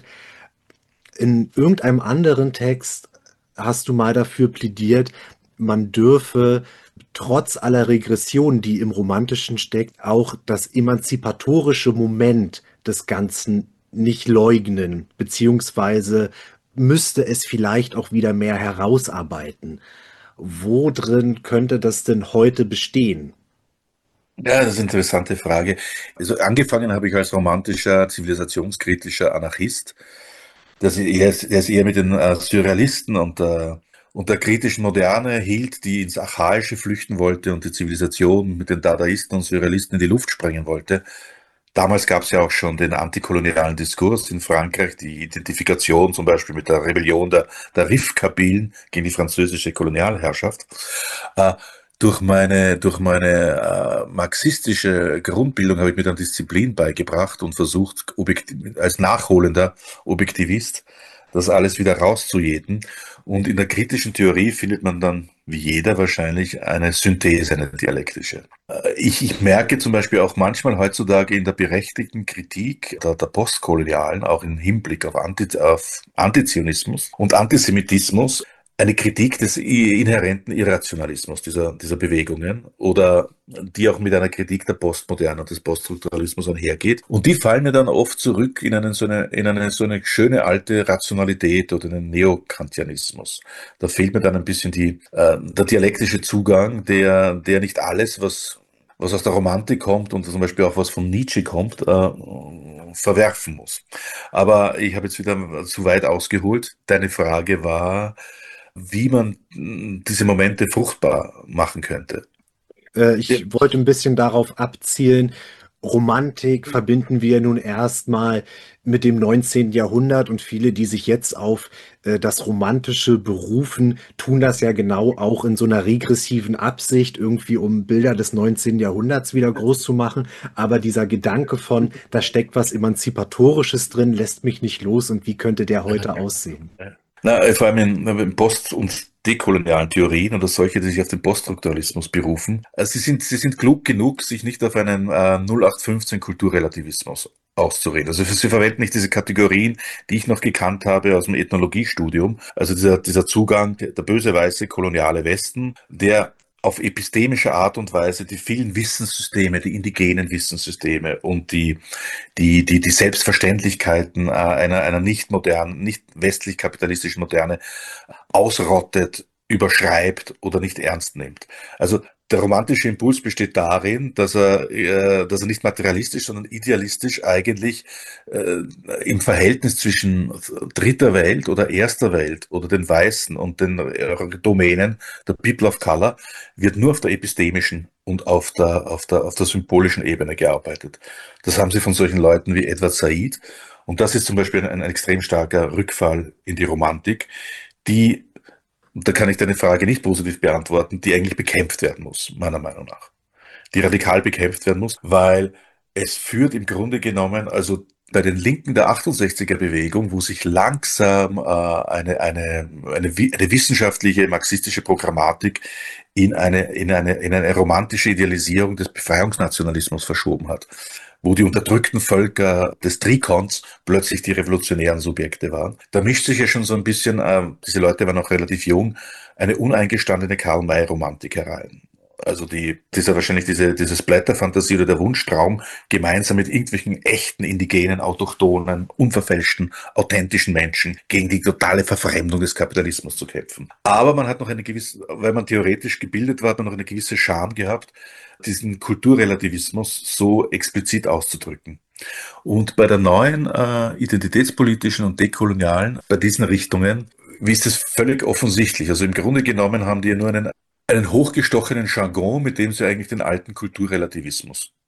In irgendeinem anderen Text hast du mal dafür plädiert, man dürfe trotz aller Regression, die im Romantischen steckt, auch das emanzipatorische Moment des Ganzen nicht leugnen, beziehungsweise müsste es vielleicht auch wieder mehr herausarbeiten. Wo drin könnte das denn heute bestehen? Ja, das ist eine interessante Frage. Also angefangen habe ich als romantischer, zivilisationskritischer Anarchist. Das ist eher, der ist eher mit den äh, Surrealisten und, äh, und der kritischen Moderne hielt, die ins Archaische flüchten wollte und die Zivilisation mit den Dadaisten und Surrealisten in die Luft sprengen wollte. Damals gab es ja auch schon den antikolonialen Diskurs in Frankreich, die Identifikation zum Beispiel mit der Rebellion der, der Rif-Kabylen gegen die französische Kolonialherrschaft. Äh, durch meine, durch meine äh, marxistische Grundbildung habe ich mir dann Disziplin beigebracht und versucht, objektiv, als nachholender Objektivist das alles wieder rauszujäten. Und in der kritischen Theorie findet man dann, wie jeder wahrscheinlich, eine Synthese, eine dialektische. Ich, ich merke zum Beispiel auch manchmal heutzutage in der berechtigten Kritik der, der Postkolonialen, auch im Hinblick auf, Anti, auf Antizionismus und Antisemitismus, eine Kritik des inhärenten Irrationalismus dieser, dieser Bewegungen oder die auch mit einer Kritik der Postmoderne und des Poststrukturalismus einhergeht. Und die fallen mir dann oft zurück in, einen, so, eine, in eine so eine schöne alte Rationalität oder einen Neokantianismus. Da fehlt mir dann ein bisschen die, äh, der dialektische Zugang, der, der nicht alles, was was aus der Romantik kommt und zum Beispiel auch was von Nietzsche kommt, äh, verwerfen muss. Aber ich habe jetzt wieder zu weit ausgeholt. Deine Frage war, wie man diese Momente fruchtbar machen könnte. Äh, ich ja. wollte ein bisschen darauf abzielen, Romantik verbinden wir nun erstmal mit dem neunzehnten Jahrhundert, und viele, die sich jetzt auf äh, das Romantische berufen, tun das ja genau auch in so einer regressiven Absicht, irgendwie um Bilder des neunzehnten Jahrhunderts wieder groß zu machen. Aber dieser Gedanke von, da steckt was Emanzipatorisches drin, lässt mich nicht los, und wie könnte der heute aussehen? Na, vor allem in, in Post- und dekolonialen Theorien oder solche, die sich auf den Poststrukturalismus berufen. Also sie sind, sie sind klug genug, sich nicht auf einen äh, null acht fünfzehn Kulturrelativismus auszureden. Also sie verwenden nicht diese Kategorien, die ich noch gekannt habe aus dem Ethnologiestudium. Also dieser, dieser Zugang, der, der böse weiße koloniale Westen, der auf epistemische Art und Weise die vielen Wissenssysteme, die indigenen Wissenssysteme und die, die, die, die Selbstverständlichkeiten äh, einer, einer nicht modernen, nicht westlich kapitalistischen Moderne ausrottet, überschreibt oder nicht ernst nimmt. Also der romantische Impuls besteht darin, dass er, äh, dass er nicht materialistisch, sondern idealistisch eigentlich äh, im Verhältnis zwischen dritter Welt oder erster Welt oder den Weißen und den äh, Domänen der People of Color wird nur auf der epistemischen und auf der, auf der, auf der symbolischen Ebene gearbeitet. Das haben sie von solchen Leuten wie Edward Said. Und das ist zum Beispiel ein, ein extrem starker Rückfall in die Romantik, die, da kann ich deine Frage nicht positiv beantworten, die eigentlich bekämpft werden muss, meiner Meinung nach. Die radikal bekämpft werden muss, weil es führt im Grunde genommen, also bei den Linken der achtundsechziger-Bewegung, wo sich langsam äh, eine, eine, eine, eine wissenschaftliche, marxistische Programmatik in eine, in eine, in eine romantische Idealisierung des Befreiungsnationalismus verschoben hat, wo die unterdrückten Völker des Trikons plötzlich die revolutionären Subjekte waren. Da mischt sich ja schon so ein bisschen, äh, diese Leute waren noch relativ jung, eine uneingestandene Karl-May-Romantik herein. Also die, dieser wahrscheinlich diese, diese Splatter-Fantasie oder der Wunschtraum, gemeinsam mit irgendwelchen echten, indigenen, autochthonen, unverfälschten, authentischen Menschen gegen die totale Verfremdung des Kapitalismus zu kämpfen. Aber man hat noch eine gewisse, weil man theoretisch gebildet war, hat man noch eine gewisse Scham gehabt, diesen Kulturrelativismus so explizit auszudrücken. Und bei der neuen äh, identitätspolitischen und dekolonialen, bei diesen Richtungen, wie ist es völlig offensichtlich. Also im Grunde genommen haben die nur einen, einen hochgestochenen Jargon, mit dem sie eigentlich den alten Kulturrelativismus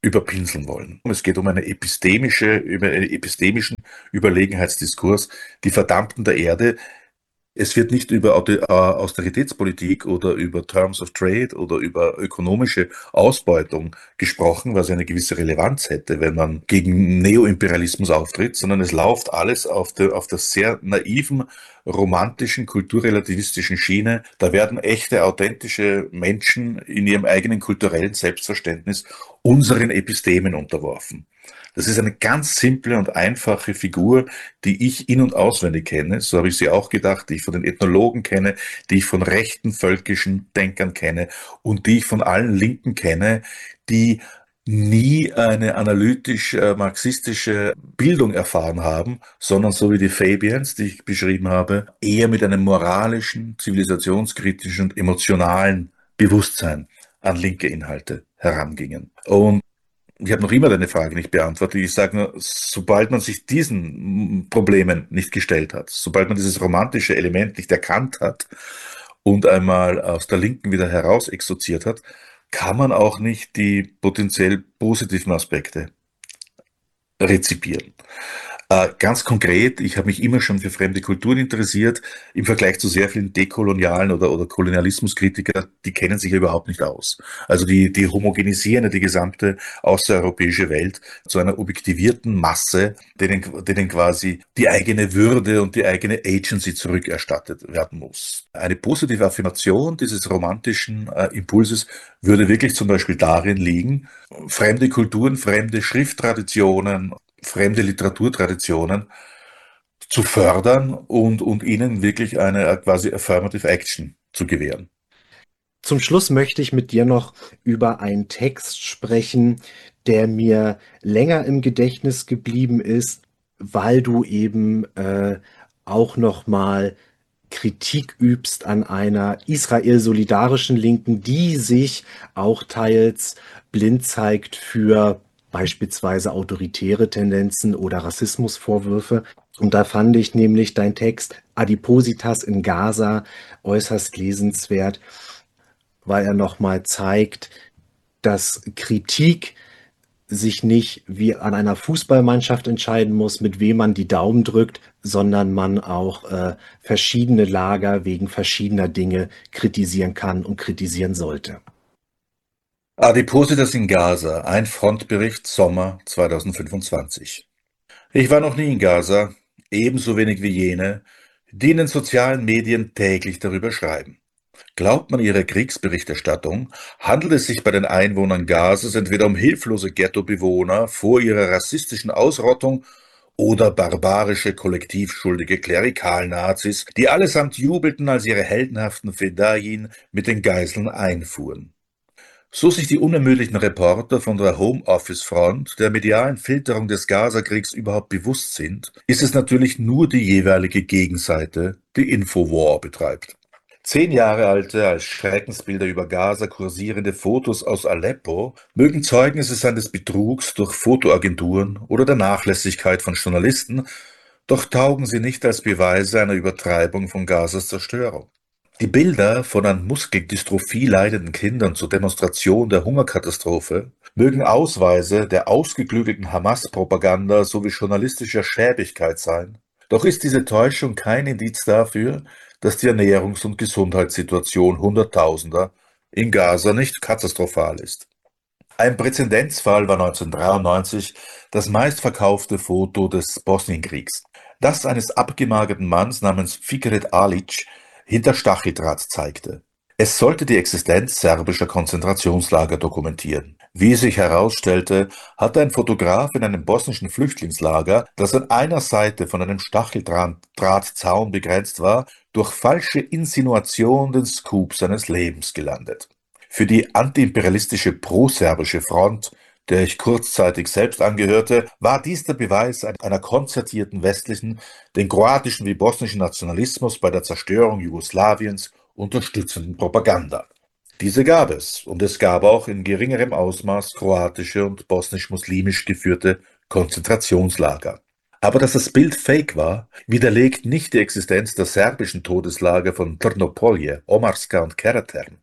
überpinseln wollen. Es geht um eine epistemische, über einen epistemischen Überlegenheitsdiskurs. Die Verdammten der Erde. Es wird nicht über Austeritätspolitik oder über Terms of Trade oder über ökonomische Ausbeutung gesprochen, was eine gewisse Relevanz hätte, wenn man gegen Neoimperialismus auftritt, sondern es läuft alles auf der, auf der sehr naiven, romantischen, kulturrelativistischen Schiene. Da werden echte, authentische Menschen in ihrem eigenen kulturellen Selbstverständnis unseren Epistemen unterworfen. Das ist eine ganz simple und einfache Figur, die ich in- und auswendig kenne. So habe ich sie auch gedacht, die ich von den Ethnologen kenne, die ich von rechten völkischen Denkern kenne und die ich von allen Linken kenne, die nie eine analytisch-marxistische Bildung erfahren haben, sondern so wie die Fabians, die ich beschrieben habe, eher mit einem moralischen, zivilisationskritischen und emotionalen Bewusstsein an linke Inhalte herangingen. Und ich habe noch immer deine Frage nicht beantwortet. Ich sage nur, sobald man sich diesen Problemen nicht gestellt hat, sobald man dieses romantische Element nicht erkannt hat und einmal aus der Linken wieder heraus exorziert hat, kann man auch nicht die potenziell positiven Aspekte rezipieren. Äh, ganz konkret, ich habe mich immer schon für fremde Kulturen interessiert, im Vergleich zu sehr vielen dekolonialen oder, oder Kolonialismuskritiker, die kennen sich ja überhaupt nicht aus. Also die, die homogenisieren ja die gesamte außereuropäische Welt zu einer objektivierten Masse, denen, denen quasi die eigene Würde und die eigene Agency zurückerstattet werden muss. Eine positive Affirmation dieses romantischen äh, Impulses würde wirklich zum Beispiel darin liegen, fremde Kulturen, fremde Schrifttraditionen, fremde Literaturtraditionen zu fördern und, und ihnen wirklich eine quasi Affirmative Action zu gewähren. Zum Schluss möchte ich mit dir noch über einen Text sprechen, der mir länger im Gedächtnis geblieben ist, weil du eben äh, auch noch mal Kritik übst an einer Israel-solidarischen Linken, die sich auch teils blind zeigt für beispielsweise autoritäre Tendenzen oder Rassismusvorwürfe. Und da fand ich nämlich dein Text Adipositas in Gaza äußerst lesenswert, weil er nochmal zeigt, dass Kritik sich nicht wie an einer Fußballmannschaft entscheiden muss, mit wem man die Daumen drückt, sondern man auch äh, verschiedene Lager wegen verschiedener Dinge kritisieren kann und kritisieren sollte. Adipositas in Gaza, ein Frontbericht Sommer zweitausendfünfundzwanzig. Ich war noch nie in Gaza, ebenso wenig wie jene, die in den sozialen Medien täglich darüber schreiben. Glaubt man ihrer Kriegsberichterstattung, handelt es sich bei den Einwohnern Gazas entweder um hilflose Ghettobewohner vor ihrer rassistischen Ausrottung oder barbarische, kollektivschuldige Klerikalnazis, die allesamt jubelten, als ihre heldenhaften Fedayin mit den Geiseln einfuhren. So sich die unermüdlichen Reporter von der Homeoffice-Front der medialen Filterung des Gaza-Kriegs überhaupt bewusst sind, ist es natürlich nur die jeweilige Gegenseite, die Infowar betreibt. Zehn Jahre alte, als Schreckensbilder über Gaza kursierende Fotos aus Aleppo mögen Zeugnisse sein des Betrugs durch Fotoagenturen oder der Nachlässigkeit von Journalisten, doch taugen sie nicht als Beweise einer Übertreibung von Gazas Zerstörung. Die Bilder von an Muskeldystrophie leidenden Kindern zur Demonstration der Hungerkatastrophe mögen Ausweise der ausgeklügelten Hamas-Propaganda sowie journalistischer Schäbigkeit sein, doch ist diese Täuschung kein Indiz dafür, dass die Ernährungs- und Gesundheitssituation Hunderttausender in Gaza nicht katastrophal ist. Ein Präzedenzfall war neunzehnhundertdreiundneunzig das meistverkaufte Foto des Bosnienkriegs, das eines abgemagerten Manns namens Fikret Alic hinter Stacheldraht zeigte. Es sollte die Existenz serbischer Konzentrationslager dokumentieren. Wie sich herausstellte, hatte ein Fotograf in einem bosnischen Flüchtlingslager, das an einer Seite von einem Stacheldrahtzaun begrenzt war, durch falsche Insinuation den Scoop seines Lebens gelandet. Für die antiimperialistische pro-serbische Front, der ich kurzzeitig selbst angehörte, war dies der Beweis einer konzertierten westlichen, den kroatischen wie bosnischen Nationalismus bei der Zerstörung Jugoslawiens unterstützenden Propaganda. Diese gab es, und es gab auch in geringerem Ausmaß kroatische und bosnisch-muslimisch geführte Konzentrationslager. Aber dass das Bild fake war, widerlegt nicht die Existenz der serbischen Todeslager von Trnopolje, Omarska und Karaterm.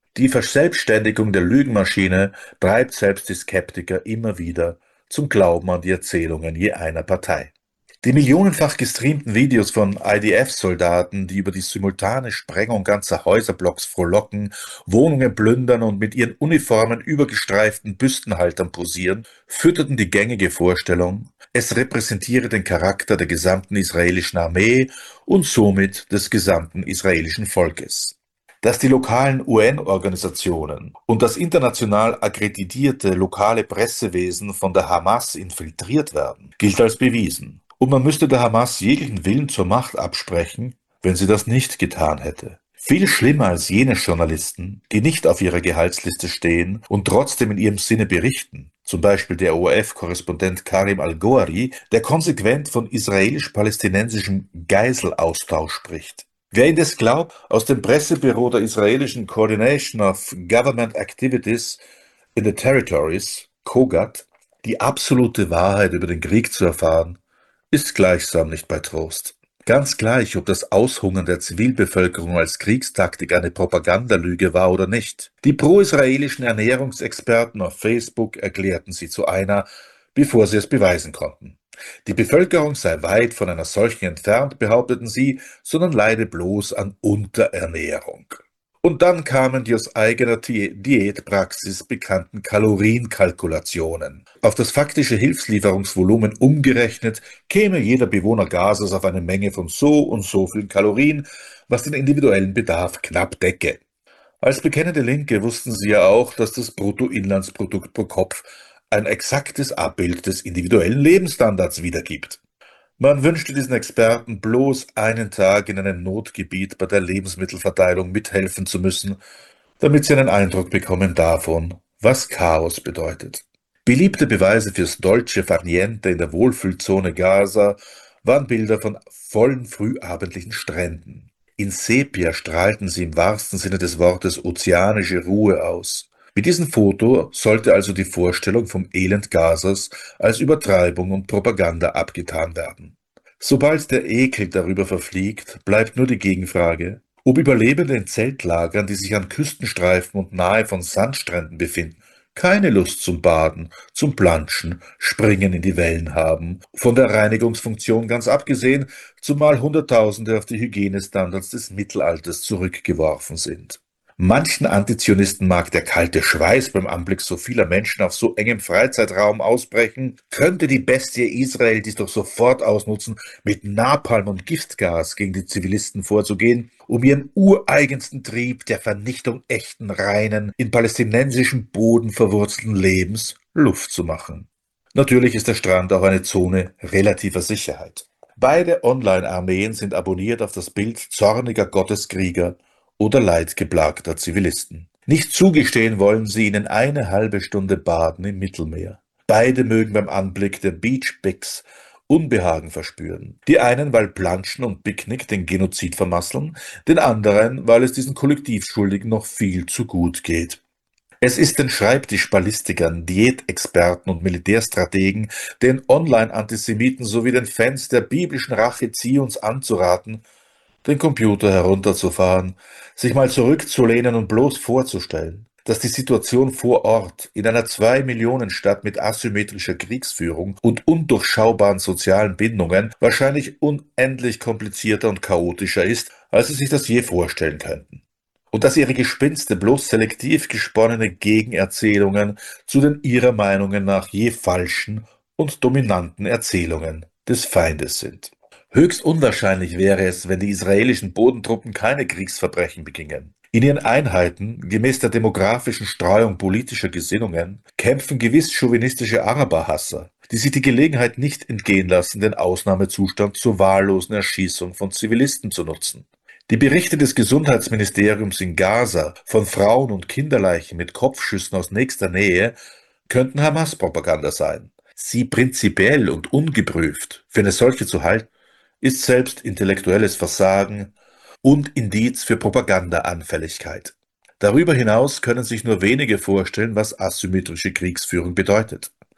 Die Verselbstständigung der Lügenmaschine treibt selbst die Skeptiker immer wieder zum Glauben an die Erzählungen je einer Partei. Die millionenfach gestreamten Videos von I D F-Soldaten, die über die simultane Sprengung ganzer Häuserblocks frohlocken, Wohnungen plündern und mit ihren Uniformen übergestreiften Büstenhaltern posieren, fütterten die gängige Vorstellung, es repräsentiere den Charakter der gesamten israelischen Armee und somit des gesamten israelischen Volkes. Dass die lokalen U N-Organisationen und das international akkreditierte lokale Pressewesen von der Hamas infiltriert werden, gilt als bewiesen. Und man müsste der Hamas jeglichen Willen zur Macht absprechen, wenn sie das nicht getan hätte. Viel schlimmer als jene Journalisten, die nicht auf ihrer Gehaltsliste stehen und trotzdem in ihrem Sinne berichten, zum Beispiel der O R F-Korrespondent Karim Al-Ghoari, der konsequent von israelisch-palästinensischem Geiselaustausch spricht. Wer indes glaubt, aus dem Pressebüro der israelischen Coordination of Government Activities in the Territories, COGAT, die absolute Wahrheit über den Krieg zu erfahren, ist gleichsam nicht bei Trost. Ganz gleich, ob das Aushungern der Zivilbevölkerung als Kriegstaktik eine Propagandalüge war oder nicht. Die pro-israelischen Ernährungsexperten auf Facebook erklärten sie zu einer, bevor sie es beweisen konnten. Die Bevölkerung sei weit von einer solchen entfernt, behaupteten sie, sondern leide bloß an Unterernährung. Und dann kamen die aus eigener Diätpraxis bekannten Kalorienkalkulationen. Auf das faktische Hilfslieferungsvolumen umgerechnet käme jeder Bewohner Gazas auf eine Menge von so und so vielen Kalorien, was den individuellen Bedarf knapp decke. Als bekennende Linke wussten sie ja auch, dass das Bruttoinlandsprodukt pro Kopf ein exaktes Abbild des individuellen Lebensstandards wiedergibt. Man wünschte diesen Experten bloß einen Tag in einem Notgebiet bei der Lebensmittelverteilung mithelfen zu müssen, damit sie einen Eindruck bekommen davon, was Chaos bedeutet. Beliebte Beweise fürs Dolce far niente in der Wohlfühlzone Gaza waren Bilder von vollen frühabendlichen Stränden. In Sepia strahlten sie im wahrsten Sinne des Wortes ozeanische Ruhe aus. Mit diesem Foto sollte also die Vorstellung vom Elend Gazas als Übertreibung und Propaganda abgetan werden. Sobald der Ekel darüber verfliegt, bleibt nur die Gegenfrage, ob Überlebende in Zeltlagern, die sich an Küstenstreifen und nahe von Sandstränden befinden, keine Lust zum Baden, zum Planschen, Springen in die Wellen haben, von der Reinigungsfunktion ganz abgesehen, zumal Hunderttausende auf die Hygienestandards des Mittelalters zurückgeworfen sind. Manchen Antizionisten mag der kalte Schweiß beim Anblick so vieler Menschen auf so engem Freizeitraum ausbrechen. Könnte die Bestie Israel dies doch sofort ausnutzen, mit Napalm und Giftgas gegen die Zivilisten vorzugehen, um ihren ureigensten Trieb der Vernichtung echten, reinen, in palästinensischem Boden verwurzelten Lebens Luft zu machen. Natürlich ist der Strand auch eine Zone relativer Sicherheit. Beide Online-Armeen sind abonniert auf das Bild zorniger Gotteskrieger oder leidgeplagter Zivilisten. Nicht zugestehen wollen sie ihnen eine halbe Stunde Baden im Mittelmeer. Beide mögen beim Anblick der Beachpics Unbehagen verspüren. Die einen, weil Planschen und Picknick den Genozid vermasseln, den anderen, weil es diesen Kollektivschuldigen noch viel zu gut geht. Es ist den Schreibtischballistikern, Diätexperten und Militärstrategen, den Online-Antisemiten sowie den Fans der biblischen Rache Zions anzuraten, den Computer herunterzufahren, sich mal zurückzulehnen und bloß vorzustellen, dass die Situation vor Ort in einer Zwei-Millionen-Stadt mit asymmetrischer Kriegsführung und undurchschaubaren sozialen Bindungen wahrscheinlich unendlich komplizierter und chaotischer ist, als sie sich das je vorstellen könnten. Und dass ihre Gespinste bloß selektiv gesponnene Gegenerzählungen zu den ihrer Meinungen nach je falschen und dominanten Erzählungen des Feindes sind. Höchst unwahrscheinlich wäre es, wenn die israelischen Bodentruppen keine Kriegsverbrechen begingen. In ihren Einheiten, gemäß der demografischen Streuung politischer Gesinnungen, kämpfen gewiss chauvinistische Araberhasser, die sich die Gelegenheit nicht entgehen lassen, den Ausnahmezustand zur wahllosen Erschießung von Zivilisten zu nutzen. Die Berichte des Gesundheitsministeriums in Gaza von Frauen- und Kinderleichen mit Kopfschüssen aus nächster Nähe könnten Hamas-Propaganda sein. Sie prinzipiell und ungeprüft für eine solche zu halten, ist selbst intellektuelles Versagen und Indiz für Propagandaanfälligkeit. Darüber hinaus können sich nur wenige vorstellen, was asymmetrische Kriegsführung bedeutet.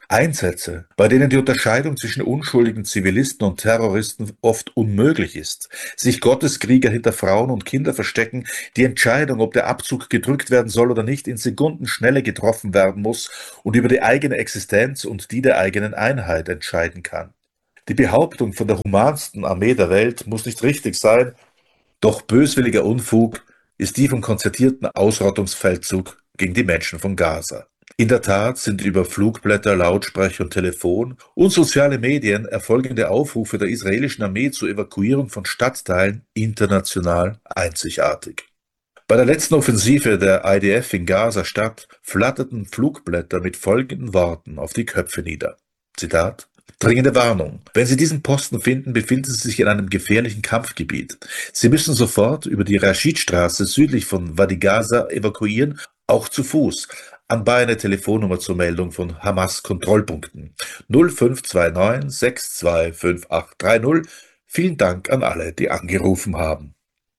Einsätze, bei denen die Unterscheidung zwischen unschuldigen Zivilisten und Terroristen oft unmöglich ist, sich Gotteskrieger hinter Frauen und Kinder verstecken, die Entscheidung, ob der Abzug gedrückt werden soll oder nicht, in Sekundenschnelle getroffen werden muss und über die eigene Existenz und die der eigenen Einheit entscheiden kann. Die Behauptung von der humansten Armee der Welt muss nicht richtig sein, doch böswilliger Unfug ist die vom konzertierten Ausrottungsfeldzug gegen die Menschen von Gaza. In der Tat sind über Flugblätter, Lautsprecher und Telefon und soziale Medien erfolgende Aufrufe der israelischen Armee zur Evakuierung von Stadtteilen international einzigartig. Bei der letzten Offensive der I D F in Gaza-Stadt flatterten Flugblätter mit folgenden Worten auf die Köpfe nieder. Zitat: Dringende Warnung. Wenn Sie diesen Posten finden, befinden Sie sich in einem gefährlichen Kampfgebiet. Sie müssen sofort über die Rashid-Straße südlich von Wadi Gaza evakuieren, auch zu Fuß. Anbei eine Telefonnummer zur Meldung von Hamas-Kontrollpunkten. null fünf zwei neun sechs zwei fünf acht drei null. Vielen Dank an alle, die angerufen haben.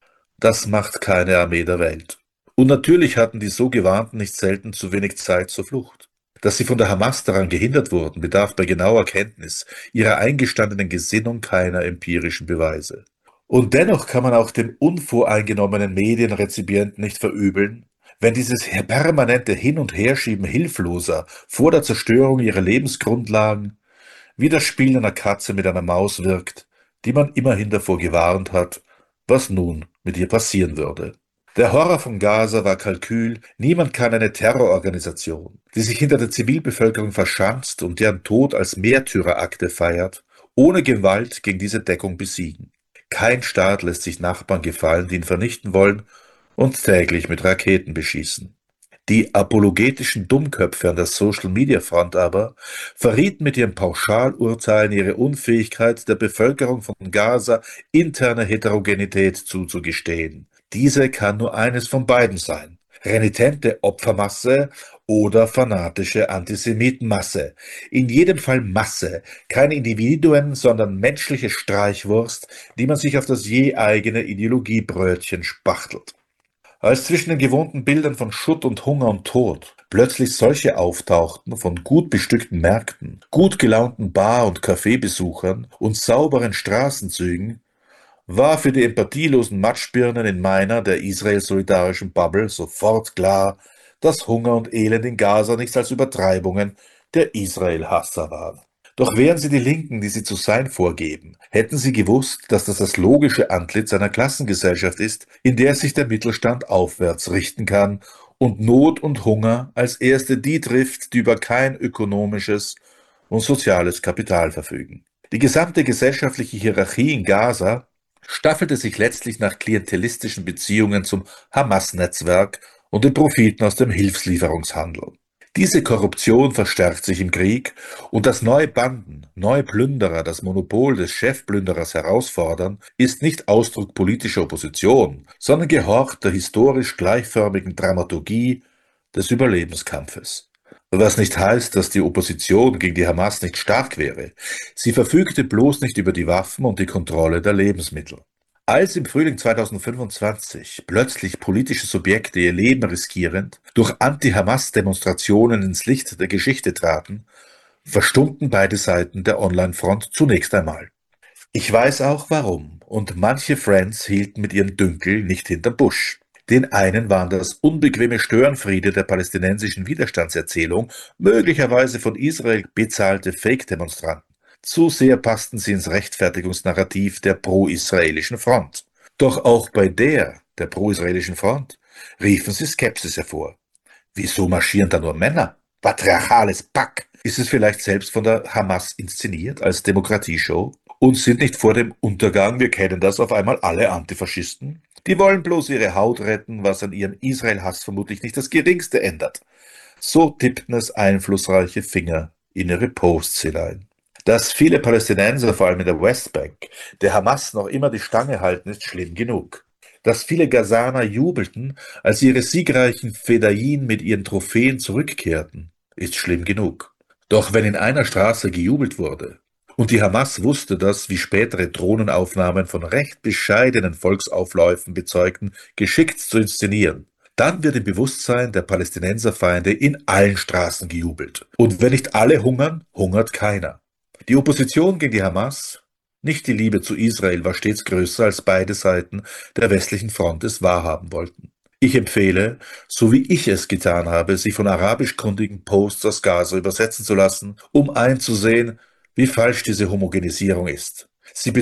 Das macht keine Armee der Welt. Und natürlich hatten die so Gewarnten nicht selten zu wenig Zeit zur Flucht. Dass sie von der Hamas daran gehindert wurden, bedarf bei genauer Kenntnis ihrer eingestandenen Gesinnung keiner empirischen Beweise. Und dennoch kann man auch dem unvoreingenommenen Medienrezipienten nicht verübeln, wenn dieses permanente Hin- und Herschieben Hilfloser vor der Zerstörung ihrer Lebensgrundlagen wie das Spielen einer Katze mit einer Maus wirkt, die man immerhin davor gewarnt hat, was nun mit ihr passieren würde. Der Horror von Gaza war Kalkül, niemand kann eine Terrororganisation, die sich hinter der Zivilbevölkerung verschanzt und deren Tod als Märtyrerakte feiert, ohne Gewalt gegen diese Deckung besiegen. Kein Staat lässt sich Nachbarn gefallen, die ihn vernichten wollen und täglich mit Raketen beschießen. Die apologetischen Dummköpfe an der Social-Media-Front aber verrieten mit ihren Pauschalurteilen ihre Unfähigkeit, der Bevölkerung von Gaza interne Heterogenität zuzugestehen. Diese kann nur eines von beiden sein: renitente Opfermasse oder fanatische Antisemitenmasse. In jedem Fall Masse, keine Individuen, sondern menschliche Streichwurst, die man sich auf das je eigene Ideologiebrötchen spachtelt. Als zwischen den gewohnten Bildern von Schutt und Hunger und Tod plötzlich solche auftauchten von gut bestückten Märkten, gut gelaunten Bar- und Kaffeebesuchern und sauberen Straßenzügen, war für die empathielosen Matschbirnen in meiner, der Israel-solidarischen Bubble, sofort klar, dass Hunger und Elend in Gaza nichts als Übertreibungen der Israel-Hasser waren. Doch wären sie die Linken, die sie zu sein vorgeben, hätten sie gewusst, dass das das logische Antlitz einer Klassengesellschaft ist, in der sich der Mittelstand aufwärts richten kann und Not und Hunger als erste die trifft, die über kein ökonomisches und soziales Kapital verfügen. Die gesamte gesellschaftliche Hierarchie in Gaza staffelte sich letztlich nach klientelistischen Beziehungen zum Hamas-Netzwerk und den Profiten aus dem Hilfslieferungshandel. Diese Korruption verstärkt sich im Krieg, und dass neue Banden, neue Plünderer das Monopol des Chefplünderers herausfordern, ist nicht Ausdruck politischer Opposition, sondern gehorcht der historisch gleichförmigen Dramaturgie des Überlebenskampfes. Was nicht heißt, dass die Opposition gegen die Hamas nicht stark wäre. Sie verfügte bloß nicht über die Waffen und die Kontrolle der Lebensmittel. Als im Frühling zweitausendfünfundzwanzig plötzlich politische Subjekte ihr Leben riskierend durch Anti-Hamas-Demonstrationen ins Licht der Geschichte traten, verstummten beide Seiten der Online-Front zunächst einmal. Ich weiß auch warum, und manche Friends hielten mit ihrem Dünkel nicht hinterm Busch. Den einen waren das unbequeme Störenfriede der palästinensischen Widerstandserzählung, möglicherweise von Israel bezahlte Fake-Demonstranten. Zu sehr passten sie ins Rechtfertigungsnarrativ der pro-israelischen Front. Doch auch bei der, der pro-israelischen Front, riefen sie Skepsis hervor. Wieso marschieren da nur Männer? Patriarchales Pack! Ist es vielleicht selbst von der Hamas inszeniert als Demokratieshow? Und sind nicht vor dem Untergang, wir kennen das, auf einmal alle Antifaschisten? Die wollen bloß ihre Haut retten, was an ihrem Israel-Hass vermutlich nicht das Geringste ändert. So tippten es einflussreiche Finger in ihre Posts hinein. Dass viele Palästinenser, vor allem in der Westbank, der Hamas noch immer die Stange halten, ist schlimm genug. Dass viele Gazaner jubelten, als ihre siegreichen Fedayin mit ihren Trophäen zurückkehrten, ist schlimm genug. Doch wenn in einer Straße gejubelt wurde, und die Hamas wusste das, wie spätere Drohnenaufnahmen von recht bescheidenen Volksaufläufen bezeugten, geschickt zu inszenieren, dann wird im Bewusstsein der Palästinenserfeinde in allen Straßen gejubelt. Und wenn nicht alle hungern, hungert keiner. Die Opposition gegen die Hamas, nicht die Liebe zu Israel, war stets größer, als beide Seiten der westlichen Front es wahrhaben wollten. Ich empfehle, so wie ich es getan habe, sich von arabischkundigen Posts aus Gaza übersetzen zu lassen, um einzusehen, wie falsch diese Homogenisierung ist. Sie